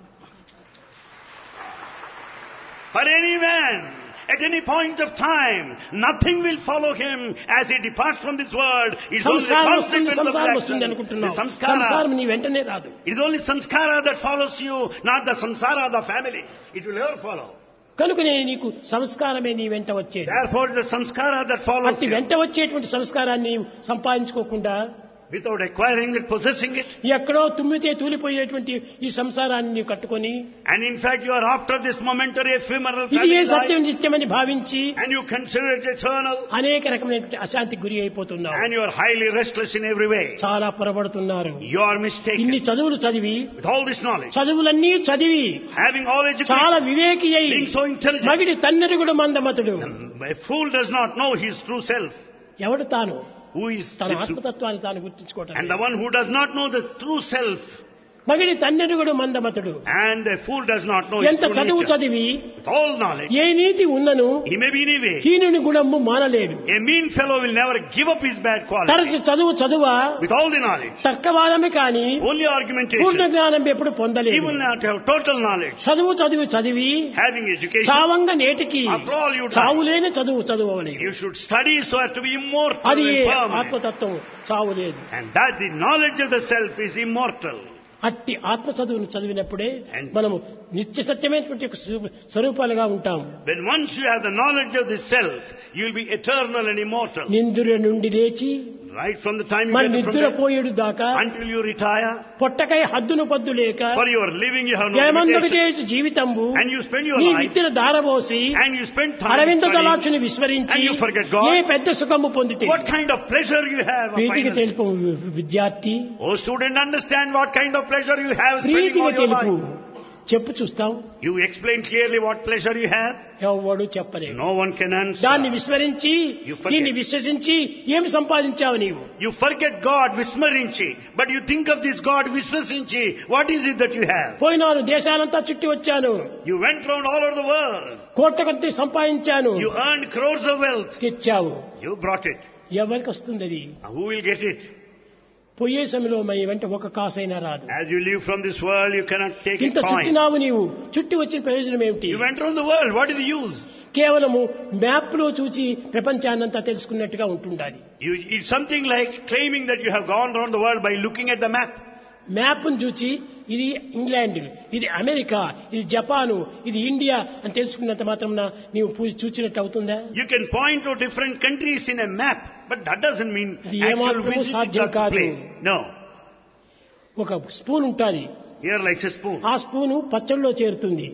For any man, at any point of time, nothing will follow him as he departs from this world. It's only the సంసారం వస్తుంది consequence of the సంసారం action. వస్తుంది The అనుకుంటున్నావు. samskara. సంసారం నీ వెంటనే రాదు. It is only samskara that follows you, not the samsara of the family. It will never follow. కనుకనే నీకు సంస్కారమే నీ వెంట వచ్చేది. Therefore, it is the samskara that follows అట్టి you. వెంట వచ్చేటువంటి సంస్కారాన్ని సంపాదించుకోకుండా Without acquiring it, possessing it. ఎక్కడో తుమ్మితే తూలిపోయేటువంటి ఈ సంసారాన్ని నీవు కట్టుకొని And in fact, you are after this momentary ephemeral ఇది ఏ family సత్యం life, నిత్యమని భావించి and you consider it eternal, అనేక రకమైనటువంటి అశాంతికి గురి అయిపోతున్నావు. and you are highly restless in every way. చాలా పొరబడుతున్నారు. You are mistaken. ఇన్ని చదువులు చదివి With all this knowledge, చదువులన్నీ చదివి having all చాలా education, వివేకి అయి being so intelligent, మగిడి తన్నెరుగుడు మందమతుడు. a fool does not know his true self. ఎవడు తాను Who is తన the true, ఆత్మతత్వాన్ని తాను గుర్తించుకోవటం and the one who does not know the true self, మగిడి తన్నెరుగుడు మందమతుడు. and a fool does not know his ఎంత true చదువు nature. చదివి With all knowledge, ఏ నీతి ఉన్నను he may be any way. హీనుని గుణము మానలేడు. A mean fellow will never give up his bad quality. తరచి చదువు చదువా With all the knowledge, తర్కవాదమే కాని only పూర్ణ argumentation, జ్ఞానం ఎప్పుడు పొందలేదు. even not have total knowledge, చదువు చదివి చదివి having education, చావంగ నేటికి after all you die. చావులేని చదువు చదువవలేదు. You should study so as to be immortal అది and permanent. ఆత్మతత్వం చావు లేదు. And that the knowledge of the self is immortal. అట్టి ఆత్మ చదువును చదివినప్పుడే And- మనము నిత్య సత్యమైనటువంటి ఒక స్వరూ- స్వరూపాలుగా ఉంటాం. When once you have the knowledge of the self, you will be eternal and immortal. నిందుర నుండి లేచి Right from the time you మరి get from నిద్ర bed పోయేడు దాకా until you retire, పొట్టకై హద్దును పద్దు లేక for your living you have no జయమందుకు limitation. చేయొచ్చు జీవితంబు And you spend your నీ life, విత్తిన దారబోసి and you spend time Aravinda studying. దళాక్షుని విస్మరించి And you forget God. ఏ పెద్ద సుఖము పొందితే What kind of pleasure you have? ప్రీతికి finally. తెలుపు విద్యార్థి, Oh student, understand what kind of pleasure you have spending ప్రీతికి all your తెలుపు life. చెప్పు చూస్తాం. You explain clearly what pleasure you have. ఎవడు చెప్పలేదు. No one can answer. దాన్ని విస్మరించి You forget. దీన్ని విశ్వసించి ఏమి సంపాదించావు నీవు? You forget God, Vismarinchi, but you think of this God, Visvasinchi. What is it that you have? పోయినాను దేశాలంతా చుట్టి వచ్చాను, You went round all over the world. కోట్ల కొద్ది సంపాదించాను. You earned crores of wealth. తెచ్చావు. You brought it. ఎవరికి వస్తుంది అది? Now, who will get it? పోయే సమయంలో మై వెంట ఒక కాసైనా రాదు. As you leave from this world, you cannot take a ఇంత coin. చుట్టినావు నీవు, చుట్టి వచ్చిన ప్రయోజనం ఏమిటి? You went around the world. What is the use? కేవలము మ్యాప్ లో చూచి ప్రపంచాన్నంతా తెలుసుకున్నట్టుగా ఉంటుండాలి. You, it's something like claiming that you have gone around the world by looking at the map. మ్యాప్ను చూచి ఇది ఇంగ్లాండ్, ఇది అమెరికా, ఇది జపాను, ఇది ఇండియా అని తెలుసుకున్నంత మాత్రం నీవు చూచినట్టు అవుతుందా? You can point to different countries in a map, but that doesn't mean ఇది actual ఏమాత్రము visit సాధ్యం to కాదు. place. No. ఒక స్పూన్ ఉంటుంది, Here like a spoon. ఆ స్పూను పచ్చడిలో చేరుతుంది.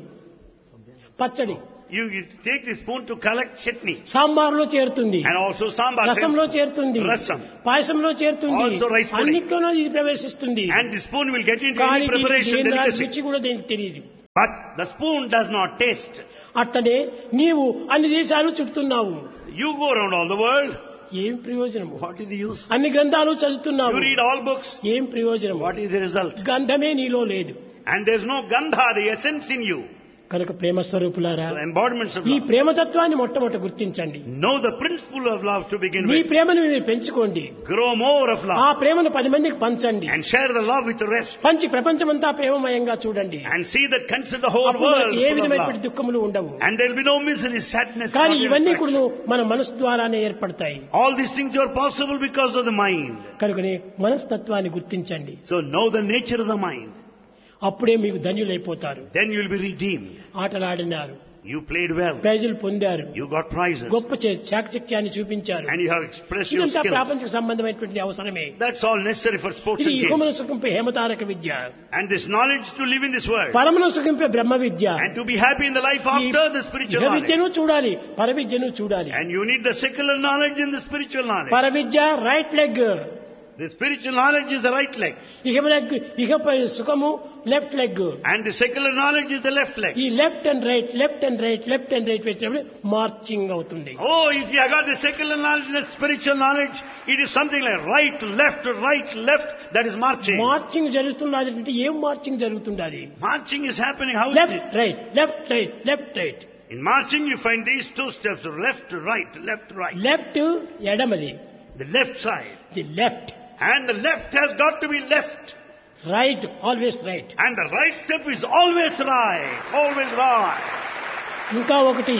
పచ్చడి You, you take the spoon to collect chutney. సాంబార్లో చేరుతుంది, And also sambar. రసంలో చేరుతుంది, Rasam. పాయసంలో చేరుతుంది, Also rice pudding. అన్నిట్లోనూ ఇది ప్రవేశిస్తుంది. And the spoon will get into కానీ any దీనికి preparation ఏం రాదు, delicacy. రుచి కూడా దీనికి తెలియదు. But the spoon does not taste. అట్టనే నీవు అన్ని దేశాలు చుడుతున్నావు, You go around all the world. ఏం ప్రయోజనము? What is the use? అన్ని గ్రంథాలు చదువుతున్నావు, You read all books. ఏం ప్రయోజనము? What is the result? గంధమే నీలో లేదు. And there's no gandha, the essence in you. కనుక ప్రేమ స్వరూపులారా, The embodiments of ఈ love. ప్రేమతత్వాన్ని మొట్టమొదట గుర్తించండి. Know the principle of love to begin me with. ప్రేమను మీరు పెంచుకోండి, Grow more of ఆ love. ప్రేమను పది మందికి పంచండి, And share the love with the rest. పంచి ప్రపంచమంతా ప్రేమమయంగా చూడండి. And see that consider the whole అప్పుడు world మనకి ఏ full of విధమైనటువంటి love. దుఃఖములు ఉండవు. And there will be no misery, sadness. కానీ not ఇవన్నీ imperfection. కూడా మన మనసు ద్వారానే ఏర్పడతాయి. All these things are possible because of the mind. కనుకనే మనస్తత్వాన్ని గుర్తించండి, So know the nature of the mind. అప్పుడే మీకు ధన్యులైపోతారు. Then you will be redeemed. ఆటలాడినారు, You played well. ప్రైజులు పొందారు, You got prizes. గొప్ప చే- చాకచక్యాన్ని చూపించారు. And you have expressed your ఇదంతా skills. ప్రాపంచిక సంబంధమైనటువంటి అవసరమే. That's all necessary for sports ఇది and games. యుగమును సుఖింపే హేమతారక Vidya, And this knowledge to live in this world. పరమును సుఖింపే బ్రహ్మ విద్య. And to be happy in the life ఈ after the spiritual ఇహ knowledge. విద్యను చూడాలి, పర విద్యను చూడాలి. And you need the secular knowledge and the spiritual knowledge. పర విద్య right leg, The spiritual knowledge is the right leg. ఇహ లెగ్ ఇహపై సుఖము left leg. And the secular knowledge is the left leg. ఈ left and right, left and right, left and right పెట్టినప్పుడు marching అవుతుంది. Oh, if you have got the secular knowledge and the spiritual knowledge, it is something like right, left, right, left. That is marching. Marching జరుగుతున్నది అంటే ఏం marching జరుగుతున్నది? Marching is happening. How is it? Left right, left right, left right. In marching, you find these two steps: left, right, left, right. Left ఎడమది, The left side. The left. And the left has got to be left. Right always right. And the right step is always right. Always right. ఇంకా ఒకటి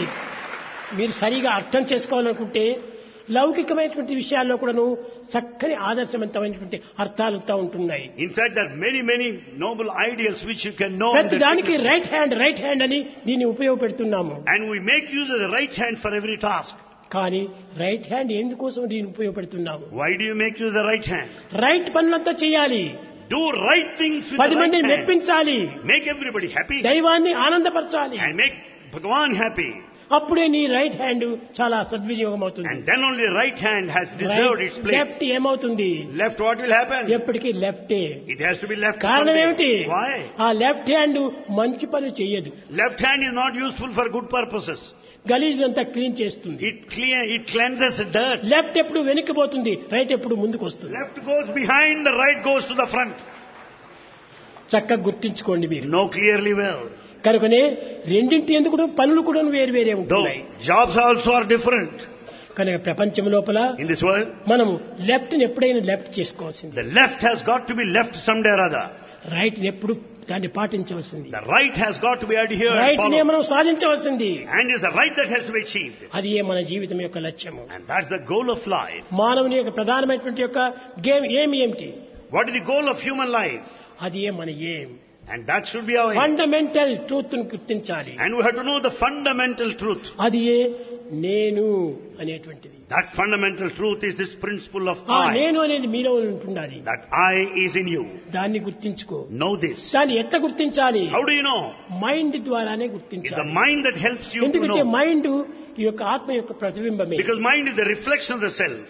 మీరు సరిగా అర్థం చేసుకోవాలనుకుంటే లౌకికమైనటువంటి విషయాల్లో కూడాను చక్కని ఆదర్శవంతమైనటువంటి అర్థాలుతా ఉంటున్నాయి. In fact, there are many, many noble ideals which you can know. in ప్రతి the దానికి secular- right hand right hand అని దీన్ని ఉపయోగపెడుతున్నాము. And we make use of the right hand for every task. కానీ రైట్ హ్యాండ్ ఎందుకోసం దీన్ని ఉపయోగపెడుతున్నాము? Why do you make use of the right hand? Right పనులంతా చేయాలి, Do right things with పది the right మందిని hand. మెప్పించాలి, Make everybody happy దైవాన్ని ఆనందపరచాలి. and make Bhagavan happy. అప్పుడే నీ right hand చాలా సద్వినియోగం అవుతుంది. And then only the right hand has deserved its place. Left ఏమవుతుంది? Left, what will happen? ఎప్పటికీ లెఫ్టే. It has to be left. కారణం someday. ఏమిటి? Why? ఆ లెఫ్ట్ హ్యాండ్ మంచి పని చేయదు, Left hand is not useful for good purposes. గలీజ్ అంతా క్లీన్ చేస్తుంది. It clean, it cleanses the dirt. Left ఎప్పుడు వెనక్కిపోతుంది, రైట్ ఎప్పుడు ముందుకు వస్తుంది. Left goes behind, the right goes to the front. చక్కగా గుర్తించుకోండి మీరు. Know clearly well. కనుకనే రెండింటి ఎందుకు పనులు కూడా వేరు వేరే Though ఉంటున్నాయి. jobs also are different కనుక ప్రపంచం లోపల in this world. మనము లెఫ్ట్ ని ఎప్పుడైనా లెఫ్ట్ చేసుకోవాల్సింది, The left has got to be left someday or other. Right ని ఎప్పుడు దాన్ని పాటించవలసింది, The right has got to be adhered and right ని followed. మనం సాధించవలసింది. And it's the right that has to be achieved. అది ఏ మన జీవితం యొక్క లక్ష్యము. And that's the goal of life. మానవుని యొక్క ప్రధానమైనటువంటి యొక్క గేమ్ ఏమి ఏమిటి? What is the goal of human life? అది ఏ మన ఏం. And that should be our aim. Fundamental truth ని గుర్తించాలి. And we have to know the fundamental truth. అది ఏ నేను అనేటువంటిది. That fundamental truth is this principle of ఆ I. నేను అనేది మీలో ఉంటుండాలి. That I is in you. దాన్ని గుర్తించుకో. Know this. దాన్ని ఎట్లా గుర్తించాలి? How do you know? Mind ద్వారానే It's the గుర్తించాలి. mind that helps you to ఎందుకంటే know. మైండ్ ఈ యొక్క ఆత్మ యొక్క ప్రతిబింబమే. Because mind is the reflection of the self.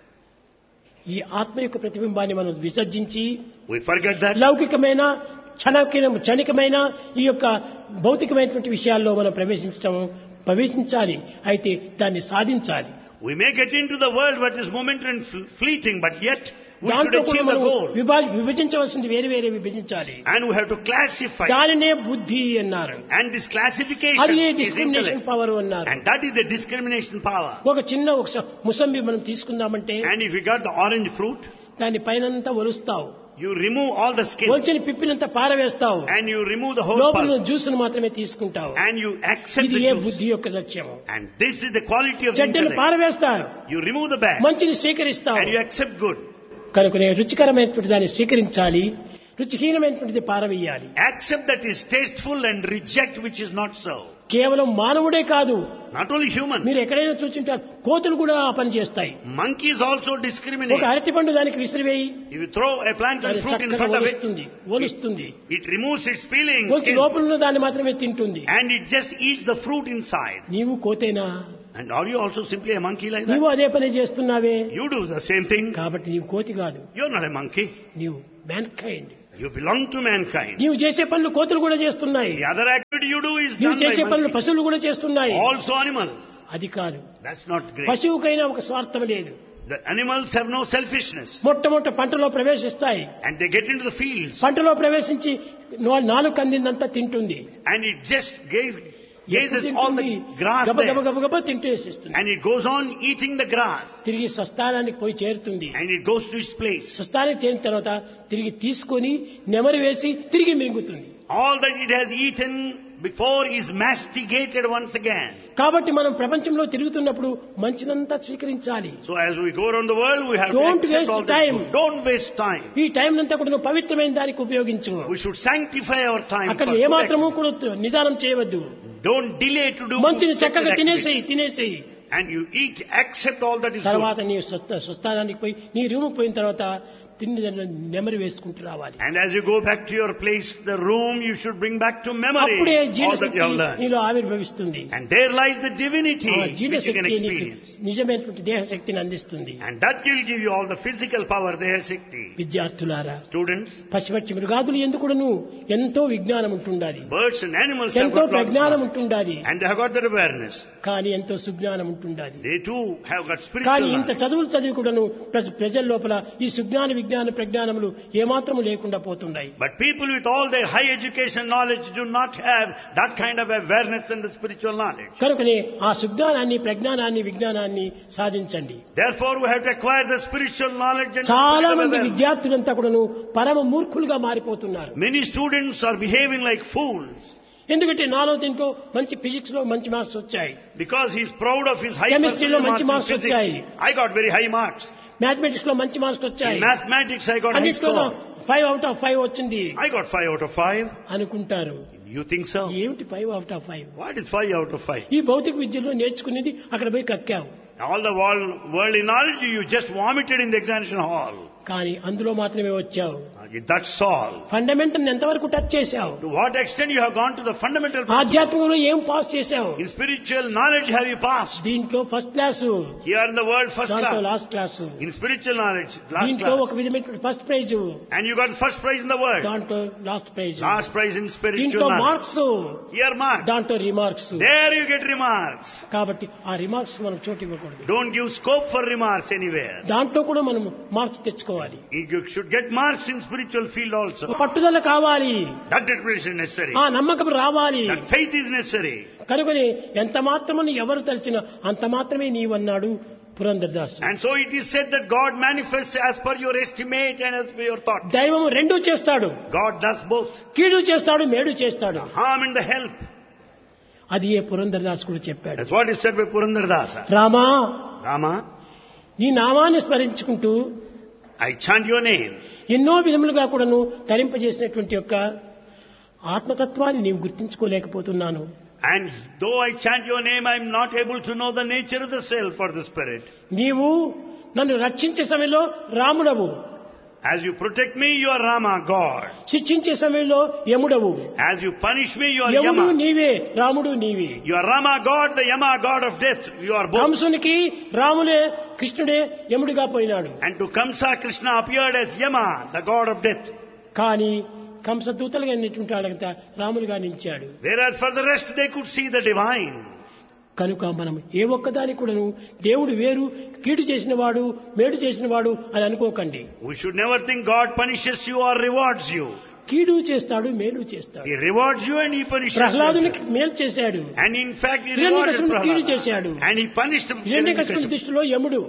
ఈ ఆత్మ యొక్క ప్రతిబింబాన్ని మనం విసర్జించి We forget that. లౌకికమైన క్షణిక క్షణికమైన ఈ యొక్క భౌతికమైనటువంటి విషయాల్లో మనం ప్రవేశించడం ప్రవేశించాలి, అయితే దాన్ని సాధించాలి. We may get into the world what is momentary and fl- fleeting, but yet we should దాంట్లో కూడా achieve the మనం goal. విభా- విభజించవలసింది వేరే వేరే విభజించాలి. And we have to classify. దానినే బుద్ధి అన్నారు. And this classification అది is డిస్క్రిమినేషన్ intellect. పవర్ అన్నారు. And that is the discrimination power. ఒక చిన్న ఒక స- ముసంబి మనం తీసుకుందామంటే And if you got the orange fruit, దాని పైనంతా ఒలుస్తావు, You remove all the skin ఒలిచిన పిప్పినంతా పారవేస్తావు, and you remove the whole లోపల pulp జ్యూస్ను మాత్రమే తీసుకుంటావు. and you accept ఇది the ఏ juice. బుద్ధి యొక్క లక్ష్యము. And this is the quality of చెడ్డను intellect. పారవేస్తారు, You remove the bad మంచిని స్వీకరిస్తావు. and you accept good. కనుకనే రుచికరమైనటువంటి దాన్ని స్వీకరించాలి, రుచిహీనమైనటువంటిది పారవేయాలి. Accept that is tasteful and reject which is not so. కేవలం మానవుడే కాదు, Not only human. మీరు ఎక్కడైనా చూసింటారు, కోతులు కూడా ఆ పని చేస్తాయి. Monkeys also ఒక discriminate. అరటిపండు దానికి విసిరివేయి, If you throw a plantain అది fruit in చక్కగా front of it, ఒలుస్తుంది ఒలుస్తుంది it removes its peeling ఒలిచి skin లోపల ఉన్న దాన్ని మాత్రమే తింటుంది. and it just eats the fruit inside. నీవు కోతేనా? And are you also simply a monkey like నీవు that? అదే పని చేస్తున్నావే, You do the same thing. కాబట్టి నీవు కోతి కాదు, You're not a monkey. నీవు man kind. You belong to mankind. నీవు చేసే పనులు కోతులు కూడా చేస్తున్నాయి, The other activity you do is నీవు done చేసే by పనులు monkeys. పశువులు కూడా చేస్తున్నాయి. Also animals. అది కాదు, That's not great. పశువుకైనా ఒక స్వార్థం లేదు. The animals have no selfishness. మొట్టమొదట పంటలో ప్రవేశిస్తాయి, And they get into the fields. పంటలో ప్రవేశించి నా- నాలుగు కందిందంతా తింటుంది, And it just gaze, ఎప్పుడు gazes all the తింటుంది? grass గబ గబ there. గబ గబ తింటూ వేసేస్తుంది. And it goes on eating the grass. తిరిగి స్వస్థానానికి పోయి చేరుతుంది. And it goes to its place. స్వస్థానానికి చేరిన తర్వాత తిరిగి తీసుకొని నెమరు వేసి తిరిగి మింగుతుంది. All that it has eaten before is masticated once again. కాబట్టి మనం ప్రపంచంలో తిరుగుతున్నప్పుడు మంచినంతా స్వీకరించాలి. So as we go around the world, we have Don't to accept waste all this time. good. Don't waste time. ఈ టైం అంతా కూడా నువ్వు పవిత్రమైన దానికి ఉపయోగించు. We should sanctify our time. అక్కడ for good ఏమాత్రము activity. కూడా నిదానం చేయవద్దు. Don't delay to do మంచిని sacred చక్కగా activity. తినేసేయి తినేసేయి And you eat, accept all that is good. తర్వాత నీ స్వస్థ స్వస్థానానికి పోయి నీ రూమ్ పోయిన తర్వాత తిండి నెమరు వేసుకుంటూ రావాలి. And as you go back to your place, the room, you should bring back to memory అప్పుడే all that you have జీవశక్తి learned. నీలో ఆవిర్భవిస్తుంది. And there lies the divinity ఆ which you can జీవశక్తి నీకు experience. నిజమైనటువంటి దేహశక్తిని అందిస్తుంది. And that will give you all the physical power, their Shakti. విద్యార్థులారా, Students, పశుపక్షి మృగాదులు ఎందుకును ఎంతో విజ్ఞానం ఉంటుండాలి, birds and animals have ఎంతో got lot of ప్రజ్ఞానం knowledge. ఉంటుండాలి, And they have got that awareness. కానీ ఎంతో సుజ్ఞానం ఉంటుండాలి. They too have got కానీ spiritual ఇంత knowledge. చదువులు చదివి కూడాను ప్ర- ప్రజల లోపల ఈ సుజ్ఞాన విజ్ఞాన ప్రజ్ఞానములు ఏమాత్రము లేకుండా పోతున్నాయి. But people with all their high education knowledge do not have that kind of awareness and the spiritual knowledge. కనుకనే ఆ సుజ్ఞానాన్ని ప్రజ్ఞానాన్ని విజ్ఞానాన్ని సాధించండి. Therefore, we have to acquire the spiritual knowledge and చాలా spiritual మంది awareness. విద్యార్థులంతా కూడాను పరమ మూర్ఖులుగా మారిపోతున్నారు. Many students are behaving like fools ఎందుకంటే నాలో దీంట్లో మంచి ఫిజిక్స్ లో మంచి మార్క్స్ వచ్చాయి, because he is proud of his high Chemistry లో percentage మంచి marks marks in physics. వచ్చాయి. I got very high marks. Mathematics లో మంచి మార్క్స్ వచ్చాయి, In mathematics, I got high అన్నిట్లో score. Five out of five వచ్చింది I got five out of five. అనుకుంటారు. You think so? ఏమిటి five out of five? What is five out of five? ఈ భౌతిక విద్యలో నేర్చుకునేది అక్కడ పోయి కక్కావు, All the world, worldly knowledge you just vomited in the examination hall. కానీ అందులో మాత్రమే వచ్చావు. That's all. ఫండమెంటల్ ఎంతవరకు టచ్ చేశావు? To what extent you have gone to the fundamental principle? ఆధ్యాత్మికంలో ఏం పాస్ చేశావు? In spiritual knowledge have you passed? దీంట్లో first class, Here in the world first దాంట్లో class. Last class, In spiritual knowledge, last దీంట్లో ఒక class. విధమైన first prize, And you got the first prize in the world. దాంట్లో last praise, Last prize in spiritual దీంట్లో knowledge. Marks, Here marks. దాంట్లో remarks. There you get remarks. కాబట్టి ఆ remarks మనం చోటు ఇవ్వకూడదు. Don't give scope for remarks anywhere. దాంట్లో కూడా మనం మార్క్స్ తెచ్చుకోవాలి. You should get marks in spiritual field also. పట్టుదల కావాలి, That determination is necessary. ఆ నమ్మకం రావాలి. That faith is necessary. కనుకని ఎంత మాత్రమని ఎవరు తలిచినా అంత మాత్రమే నీవన్నాడు Purandaradasu. And so it is said that God manifests as per your estimate and as per your thought. దైవము రెండూ చేస్తాడు, God does both. కీడు చేస్తాడు, మేడు చేస్తాడు. Harm and the help. అది ఏ పురందరదాసు కూడా చెప్పాడు. That's what is said by Purandardasa. Rama, Rama, నీ నామాన్ని స్మరించుకుంటూ I chant your name. ఎన్నో విధములుగా కూడాను తరింపజేసినటువంటి యొక్క ఆత్మతత్వాన్ని నీవు గుర్తించుకోలేకపోతున్నాను. And though I chant your name, I am not able to know the nature of the self or the spirit. నీవు నన్ను రక్షించే సమయంలో రాముడవు, As you protect me, you are Rama, God. శిక్షించే సమయంలో యముడవు. As you punish me, you are యముడు Yama. నీవే, రాముడు నీవే. You are Rama, God, the Yama, God of death. You are both. కంసునికి రాములే, కృష్ణుడే యముడిగా పోయినాడు. And to Kamsa, Krishna appeared as Yama, the God of death. కానీ కంస దూతలుగా నిల్చుంటాడంత రాములుగా నిలిచాడు. Whereas for the rest, they could see the divine. కనుక మనం ఏ ఒక్కదానికి కూడాను దేవుడు వేరు, కీడు చేసిన వాడు, మేడు చేసిన వాడు అని అనుకోకండి. We should never think God punishes you or rewards you. కీడు చేస్తాడు, మేలు చేస్తాడు. He rewards you and he punishes ప్రహ్లాదునికి you. మేలు చేశాడు, And in fact, he rewarded హిరణ్యకశిపుని కీడు Prahlada. చేశాడు. And he punished him. హిరణ్యకశిపుని దృష్టిలో యముడు,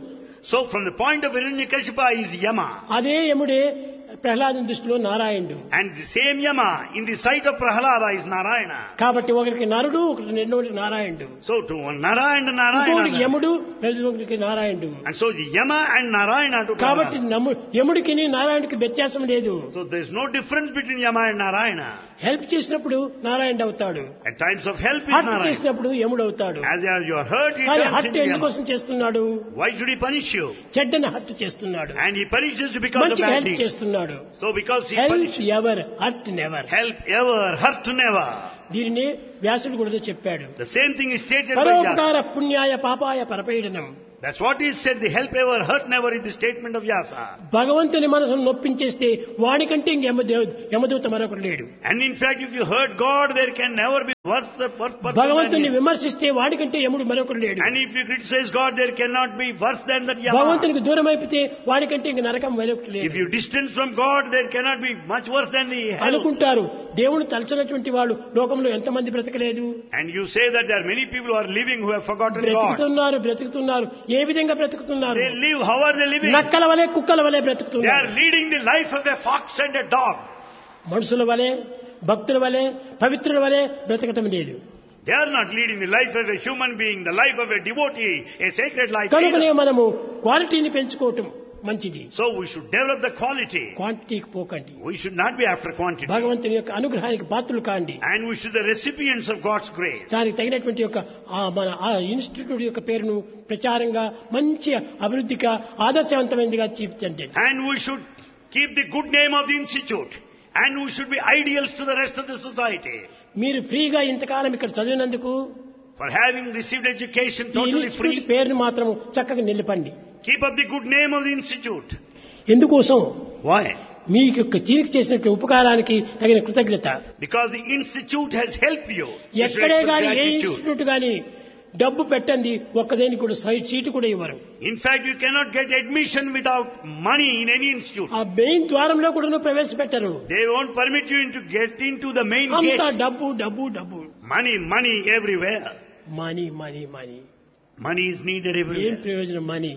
So from the point of Hiranyakashipa is Yama. అదే యముడే ప్రహ్లాదుని దృష్టిలో నారాయణుడు. And the same Yama in the sight of Prahlada is Narayana. కాబట్టి ఒకరికి నరుడు, ఒకరికి రెండోటి నారాయణుడు. So to one Narayana and ఇంకొకరికి Narayana. యముడు, ఒకరికి నారాయణుడు. And so the Yama and Narayana to కాబట్టి Prahlada. నమ్ము- యముడికి నారాయణుడికి వ్యత్యాసం లేదు. So there is no difference between Yama and Narayana. Help చేసినప్పుడు నారాయణుడు అవుతాడు, At times of help is hurt Narayana. చేసినప్పుడు యముడు అవుతాడు. As you are hurt, he కానీ turns హర్ట్ into Yama. ఎందుకోసం చేస్తున్నాడు? Why should he punish you? చెడ్డని hurt చేస్తున్నాడు, And he punishes you because of మంచిగా bad హెల్ప్ deeds. చేస్తున్నాడు. So because he help punishes, ever, hurt never. help ever, hurt never. దీనిని వ్యాసుడు కూడా చెప్పాడు. The same thing is stated by Vyasa. పరోపకార పుణ్యాయ పాపాయ పరపీడనం. That's what is said. The help ever, hurt never is the statement of Vyasa. భగవంతుని మనసును నొప్పించేస్తే వాడికంటే ఇంక యమదేవ- యమదూత మరొకడు లేడు. And in fact, if you hurt God, there can never be worse the worse person than భగవంతుని him. విమర్శిస్తే వాడికంటే యముడు మరొకడు లేడు. And if you criticize God, there cannot be worse than that Yama. భగవంతునికి దూరం అయిపోతే వాడికంటే ఇంక నరకం మరొకటి లేదు. If you distance from God, there cannot be much worse than the hell. అనుకుంటారు దేవుడు తలచినటువంటి వాడు లోకంలో ఎంతమంది బ్రతకలేదు. And you say that there are many people who are living who have forgotten God. బ్రతుకుతున్నారు బ్రతుకుతున్నారు ఏ విధంగా బ్రతుకుతున్నారు? They live, how are they living? నక్కల వలె కుక్కల వలె They బ్రతుకుతున్నారు. are leading the life of a fox and a dog. మనుషుల వలె, భక్తుల వలె, పవిత్రుల వలె బ్రతకటం లేదు. They are not leading the life of a human being, the life of a devotee, a sacred life. కనుకనే either. మనము క్వాలిటీని పెంచుకోవటం మంచిది, So we should develop the quality. క్వాంటిటీకి పోకండి. We should not be after quantity. భగవంతుని యొక్క అనుగ్రహానికి పాత్రలు కాండి. And we should be the recipients of God's grace. దానికి తగినటువంటి యొక్క ఆ మన ఆ ఇన్స్టిట్యూట్ యొక్క పేరును ప్రచారంగా మంచి అభివృద్ధిగా ఆదర్శవంతమైనదిగా తీర్చండి. And we should keep the good name of the institute. And we should be ideals to the rest of the society. మీరు ఫ్రీగా ఇంతకాలం ఇక్కడ చదివినందుకు For having received education ఈ totally ఇన్స్టిట్యూట్ free, పేరును మాత్రం చక్కగా నిలపండి. keep up the good name of the institute. ఎందుకోసం? Why? మీకు యొక్క తీరిక చేసినట్టు ఉపకారానికి తగిన కృతజ్ఞత. Because the institute has helped you. You should ఎక్కడే express గాని ఏ gratitude. ఇన్స్టిట్యూట్ గాని డబ్బు పెట్టండి ఒక్కదేనికి కూడా సైట్ సీటు కూడా ఇవ్వరు. In fact, you cannot get admission without money in any institute. ఆ మెయిన్ ద్వారంలో కూడా ప్రవేశపెట్టరు. They won't permit you to get into the main అంతా gate. డబ్బు డబ్బు డబ్బు, Money, money everywhere. Money money money. Money is needed ఏం everywhere. ప్రయోజనం? Money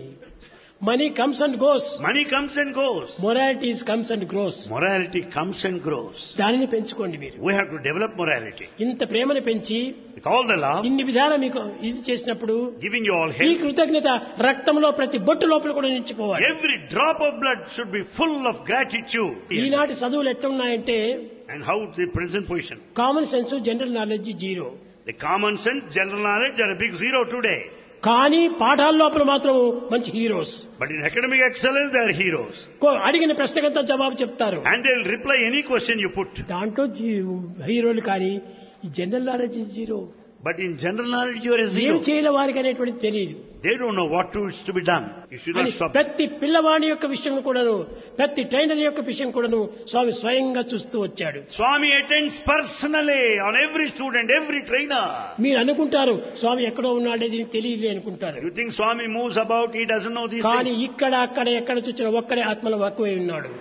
money comes and goes, Money comes and goes. Moralities comes and grows. Morality comes and grows. దానిని పెంచుకోండి మీరు. We have to develop morality. ఇంత ప్రేమను పెంచి With all the love, ఇన్ని విధాలు మీకు ఇది చేసినప్పుడు giving you all ఈ help. కృతజ్ఞత రక్తంలో ప్రతి బొట్టు లోపల కూడా నిలిచిపోవాలి. Every drop of blood should be full of gratitude. ఈనాటి చదువులు ఎట్లున్నాయంటే And how is the present position? Common sense, general knowledge zero. The common sense, general knowledge are a big zero today. కానీ పాఠాల లోపల మాత్రం మంచి heroes. But in academic excellence, they are heroes. కో- అడిగిన ప్రశ్నకంతా జవాబు చెప్తారు. And they will reply any question you put. దాంట్లో G- హీరోలు కానీ ఈ general knowledge zero. But in general knowledge, you are a ఏం zero. చేయాలి వారికి అనేటువంటిది తెలియదు. They don't know what to, is to be done. You should not అని stop. ప్రతి పిల్లవాడి యొక్క విషయం కూడాను, ప్రతి ట్రైనర్ యొక్క విషయం కూడాను స్వామి స్వయంగా చూస్తూ వచ్చాడు. Swami attends personally on every student, every trainer. మీరు అనుకుంటారు స్వామి ఎక్కడో ఉన్నాడే దీనికి తెలియదు అనుకుంటారు. You think Swami moves about, he doesn't know these కానీ things. ఇక్కడ అక్కడ ఎక్కడ చూసినా ఒక్కడే ఆత్మలో ఎక్కువై ఉన్నాడు.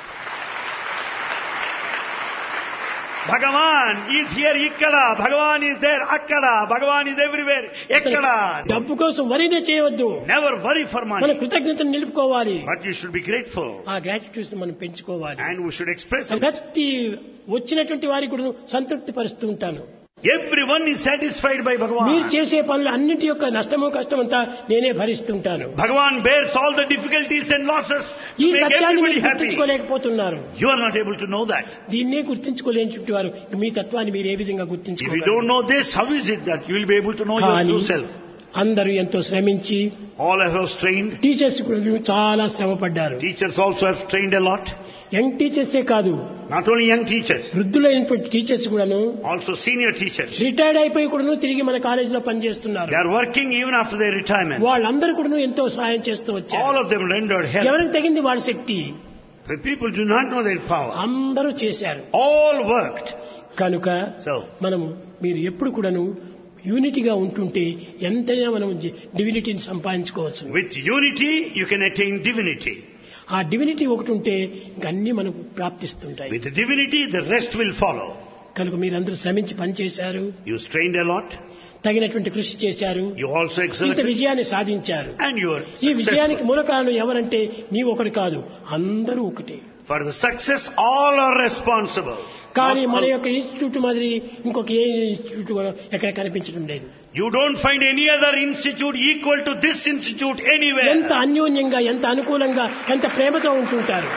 Bhagavan is here, ikkada. Bhagavan is there, akkada. Bhagavan is everywhere, ekkada. డబ్బు కోసం వరినే చేయవద్దు. Never worry for మన money. కృతజ్ఞతను నిలుపుకోవాలి. But you should be grateful. ఆ గ్రాటిట్యూడ్స్ మనం పెంచుకోవాలి. And we should express it. ప్రతి వచ్చినటువంటి వారికి కూడా సంతృప్తి పరుస్తూ ఉంటాను. Everyone is satisfied by మీరు Bhagavan. చేసే పనులు అన్నింటి యొక్క నష్టము కష్టమంతా నేనే భరిస్తుంటాను. Bhagavan bears all the difficulties and losses ఈ to make సత్యాన్ని everybody మీరు happy. గుర్తించుకోలేకపోతున్నారు. You are not able to know that. దీన్నే గుర్తించుకోలేని వారు మీ తత్వాన్ని మీరు ఏ విధంగా If you గుర్తించుకోగలరు? don't know this, how is it that you will be able to know your కానీ true self? అందరూ ఎంతో శ్రమించి All have strained. టీచర్స్ కూడా చాలా శ్రమ పడ్డారు. Teachers also have strained a lot. Young టీచర్సే కాదు, Not only young teachers, వృద్ధులైనటువంటి teachers కూడాను also senior teachers. రిటైర్డ్ అయిపోయి కూడాను తిరిగి మన కాలేజీలో పనిచేస్తున్నారు. They are working even after their retirement. వాళ్ళందరూ కూడాను ఎంతో సహాయం చేస్తూ All వచ్చారు. of them rendered help. ఎవరికి తగింది వాడి శక్తి The people do not know their power. అందరూ చేశారు. All worked. కనుక So, మనము మీరు ఎప్పుడు కూడాను యూనిటీగా ఉంటుంటే ఎంతైనా మనం డివినిటీని సంపాదించుకోవచ్చు. with unity, you can attain divinity. ఆ డివినిటీ ఒకటి ఉంటే ఇంక అన్ని మనకు ప్రాప్తిస్తుంటాయి. With divinity, the rest will follow. కనుక మీరందరూ శ్రమించి పనిచేశారు. You strained a lot. తగినటువంటి కృషి చేశారు. You also ఇంత exerted విజయాన్ని సాధించారు. and you are ఈ విజయానికి successful. మూల కారణం ఎవరంటే నీవు ఒకటి కాదు, అందరూ ఒకటే. For the success, all are responsible. కానీ Not మన all- యొక్క ఇన్స్టిట్యూట్ మాదిరి ఇంకొక ఏ ఇన్స్టిట్యూట్ కూడా ఎక్కడ కనిపించడం లేదు. You don't find any other institute equal to this institute anywhere. ఎంత అన్యోన్యంగా, ఎంత అనుకూలంగా, ఎంత ప్రేమతో ఉంటుంటారు.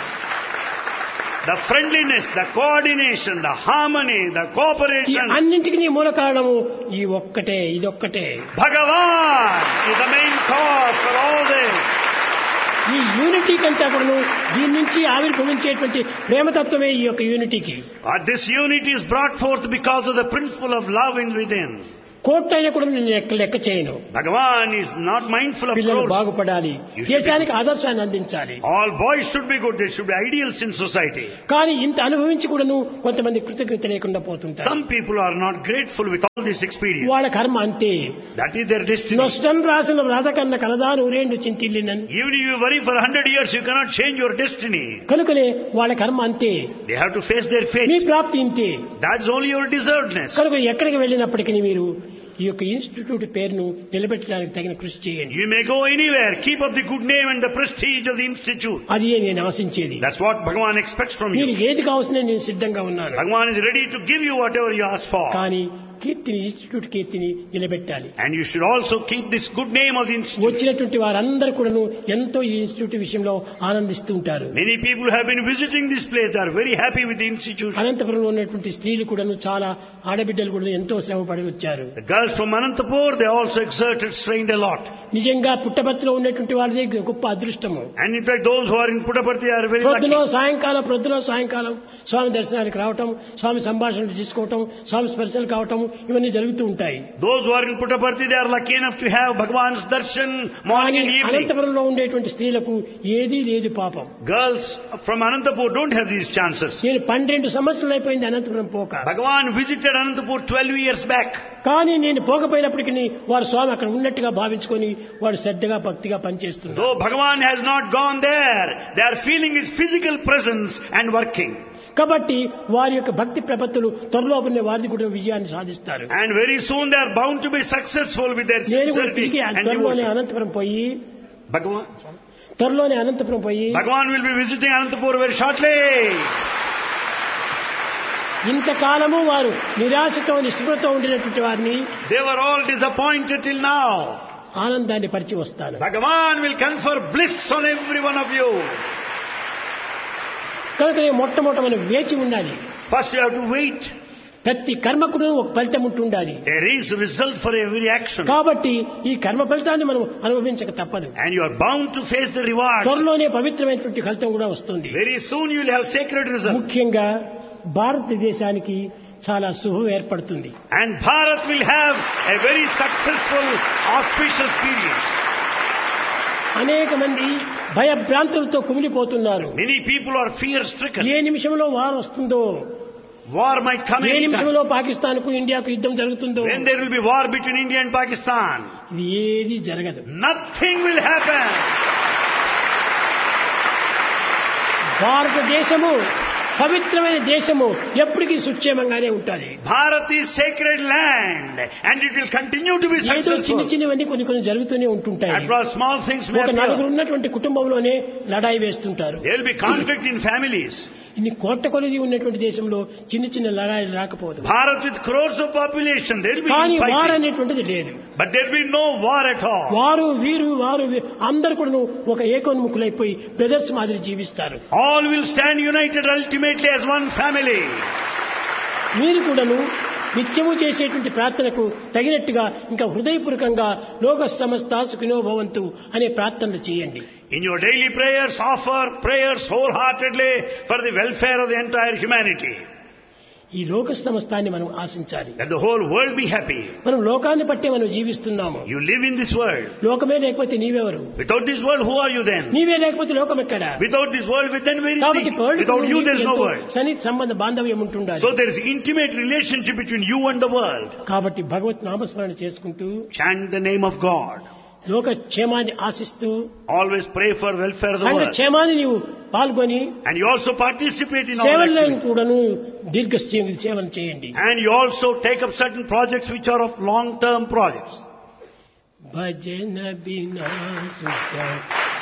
The friendliness, the coordination, the harmony, the ఈ cooperation. అన్నింటికి నీ మూల కారణము ఈ ఒక్కటే, ఇదొక్కటే. Bhagavan is the main cause for all this. ఈ యూనిటీ కంటే కూడాను దీని నుంచి ఆవిర్భవించేటువంటి ప్రేమతత్వమే ఈ యొక్క యూనిటీకి. Uh, This unity is brought forth because of the principle of love in within. కోట్లైనా కూడా నేను లెక్క లెక్క చేయను. Bhagavan is not mindful of పిల్లలు crores. బాగుపడాలి, You should దేశానికి ఆదర్శాన్ని అందించాలి. All boys should be good. They should be ideals in society. కానీ ఇంత అనుభవించి కూడాను కొంతమంది కృతజ్ఞత లేకుండా పోతుంటారు. Some people are not grateful with all this experience. వాళ్ళ కర్మ అంతే. That is their destiny. నష్టం రాసిన రాధకన్న కలదా నూరేండు చింతిల్లినని. Even if you worry for a hundred years, you cannot change your destiny. కనుకనే వాళ్ళ కర్మ అంతే. They have to face their me fate. ప్రాప్తి ఇంతే. That's only your deservedness. కనుక ఎక్కడికి వెళ్ళినప్పటికీ మీరు ఈ యొక్క ఇన్స్టిట్యూట్ పేరును నిలబెట్టడానికి తగిన కృషి చేయండి. You may go anywhere. Keep up the good name and the prestige of the institute. అది నేను ఆశించేది. That's what Bhagavan expects from మీరు you. ఏది కావాల్సిన నేను సిద్ధంగా ఉన్నాను. Bhagavan is ready to give you whatever you ask for. కానీ కీర్తిని, ఇన్స్టిట్యూట్ కీర్తిని నిలబెట్టాలి. And you should also keep this good name of the institute. వచ్చినటువంటి వారందరూ కూడాను ఎంతో ఈ ఇన్స్టిట్యూట్ విషయంలో ఆనందిస్తూ ఉంటారు. Many people have been visiting this place. They are very happy with the institute. అనంతపురంలో ఉన్నటువంటి స్త్రీలు కూడాను చాలా ఆడబిడ్డలు కూడా ఎంతో శ్రమపడి వచ్చారు. The girls from Anantapur, they also exerted, strained a lot. నిజంగా పుట్టపర్తిలో ఉన్నటువంటి వాళ్ళది గొప్ప అదృష్టము. And in fact, those who are in Puttaparthi are very lucky. ప్రొద్దున సాయంకాలం ప్రొద్దున సాయంకాలం స్వామి దర్శనానికి రావటం, స్వామి సంభాషణలు తీసుకోవటం, స్వామి స్పర్శలు కావటం ఇవన్నీ జరుగుతూ ఉంటాయి. Those who are in Puttaparthi, they are lucky enough to have Bhagavan's darshan morning and evening. అనంతపురంలో ఉండేటువంటి స్త్రీలకు ఏదీ లేదు పాపం. Girls from Anantapur don't have these chances. నేను పన్నెండు సంవత్సరాలు అయిపోయింది అనంతపురం పోక. Bhagavan visited Anantapur twelve years back. కానీ నేను పోకపోయినప్పటికీ వారు స్వామి అక్కడ ఉన్నట్టుగా భావించుకొని వాడు శ్రద్ధగా భక్తిగా పనిచేస్తున్నారు. Though Bhagavan has not gone there, they are feeling his physical presence and working. కాబట్టి వారి యొక్క భక్తి ప్రపత్తులు త్వరలో ఉన్న వారిది కూడా విజయాన్ని సాధిస్తారు. And very soon they are bound to be successful with their నేను కూడా sincerity తిరిగి and త్వరలోనే devotion. అనంతపురం పోయి Bhagavan, త్వరలోనే అనంతపురం పోయి Bhagavan will be visiting Anantapur very shortly. ఇంతకాలము వారు నిరాశతో నిస్పృహతో ఉండినటువంటి వారిని They were all disappointed till now. ఆనందాన్ని పరిచి వస్తాను. Bhagavan will confer bliss on every one of you. కనుక నేను మొట్టమొదట మనం వేచి ఉండాలి. First you have to wait. ప్రతి కర్మకు ఒక ఫలితం ఉంటుండాలి. There is result for every action. కాబట్టి ఈ కర్మ ఫలితాన్ని మనం అనుభవించక తప్పదు. And you are bound to face the reward. త్వరలోనే పవిత్రమైనటువంటి ఫలితం కూడా వస్తుంది. Very soon you will have sacred result. ముఖ్యంగా భారతదేశానికి చాలా శుభం ఏర్పడుతుంది. And Bharat will have a very successful, auspicious period. అనేక మంది భయభ్రాంతులతో కుమిలిపోతున్నారు. Many people are fear stricken. ఏ నిమిషంలో వారు వస్తుందో, War might come ఏ anytime. నిమిషంలో పాకిస్తాన్ కు ఇండియాకు యుద్ధం జరుగుతుందో, When there will be war between India and Pakistan, ఇది ఏది జరగదు. nothing will happen. భారతదేశము పవిత్రమైన దేశము ఎప్పటికీ సుక్షేమంగానే ఉంటుంది. Bharat is sacred land and it will continue to be ఏదో చిన్న successful. చిన్నవన్నీ కొన్ని కొన్ని జరుగుతూనే ఉంటుంటాయి. At first small things may ఒక నలుగురు appear. ఉన్నటువంటి కుటుంబంలోనే లడాయి వేస్తుంటారు. There will be conflict in families. ఇన్ని కోట్ల కొలది ఉన్నటువంటి దేశంలో చిన్న చిన్న లడాయిలు రాకపోదు. Bharat with crores of population, there will be కానీ వారు fighting. అనేటువంటిది లేదు. But there will be no war at all. వారు వీరు వారు వీ- అందరు కూడా ఒక ఏకోన్ముఖులైపోయి బ్రదర్స్ మాదిరి జీవిస్తారు. All will stand united ultimately as one family. మీరు కూడాను నిత్యము చేసేటువంటి ప్రార్థనకు తగినట్టుగా ఇంకా హృదయపూర్వకంగా లోక సమస్త సుఖినో భవంతు అనే ప్రార్థనలు చేయండి. In your daily prayers, offer prayers wholeheartedly for the welfare of the entire humanity. ఈ లోక సమస్తాన్ని మనం ఆశించాలి. That the whole world be happy. మనం లోకాన్ని బట్టే మనం జీవిస్తున్నాము. You live in this world. లోకమే లేకపోతే నీవెవరు? Without this world, who are you then? నీవే లేకపోతే లోకం ఎక్కడ? Without this world, then where is కాబట్టి the? world Without you, there is no ఎంతో world. సన్నిహిత సంబంధ బాంధవ్యం ఉంటుండాలి. So there is intimate relationship between you and the world. కాబట్టి భగవత్ నామస్మరణ చేసుకుంటూ Chant the name of God. లోక క్షేమాన్ని ఆశిస్తూ Always pray for welfare of the సంఘ world. క్షేమాన్ని నీవు పాల్గొని And you also participate in all సేవల్లో activities. కూడాను దీర్ఘ సేవలు చేయండి. And you also take up certain projects which are of long-term projects. భజన బినా సుఖ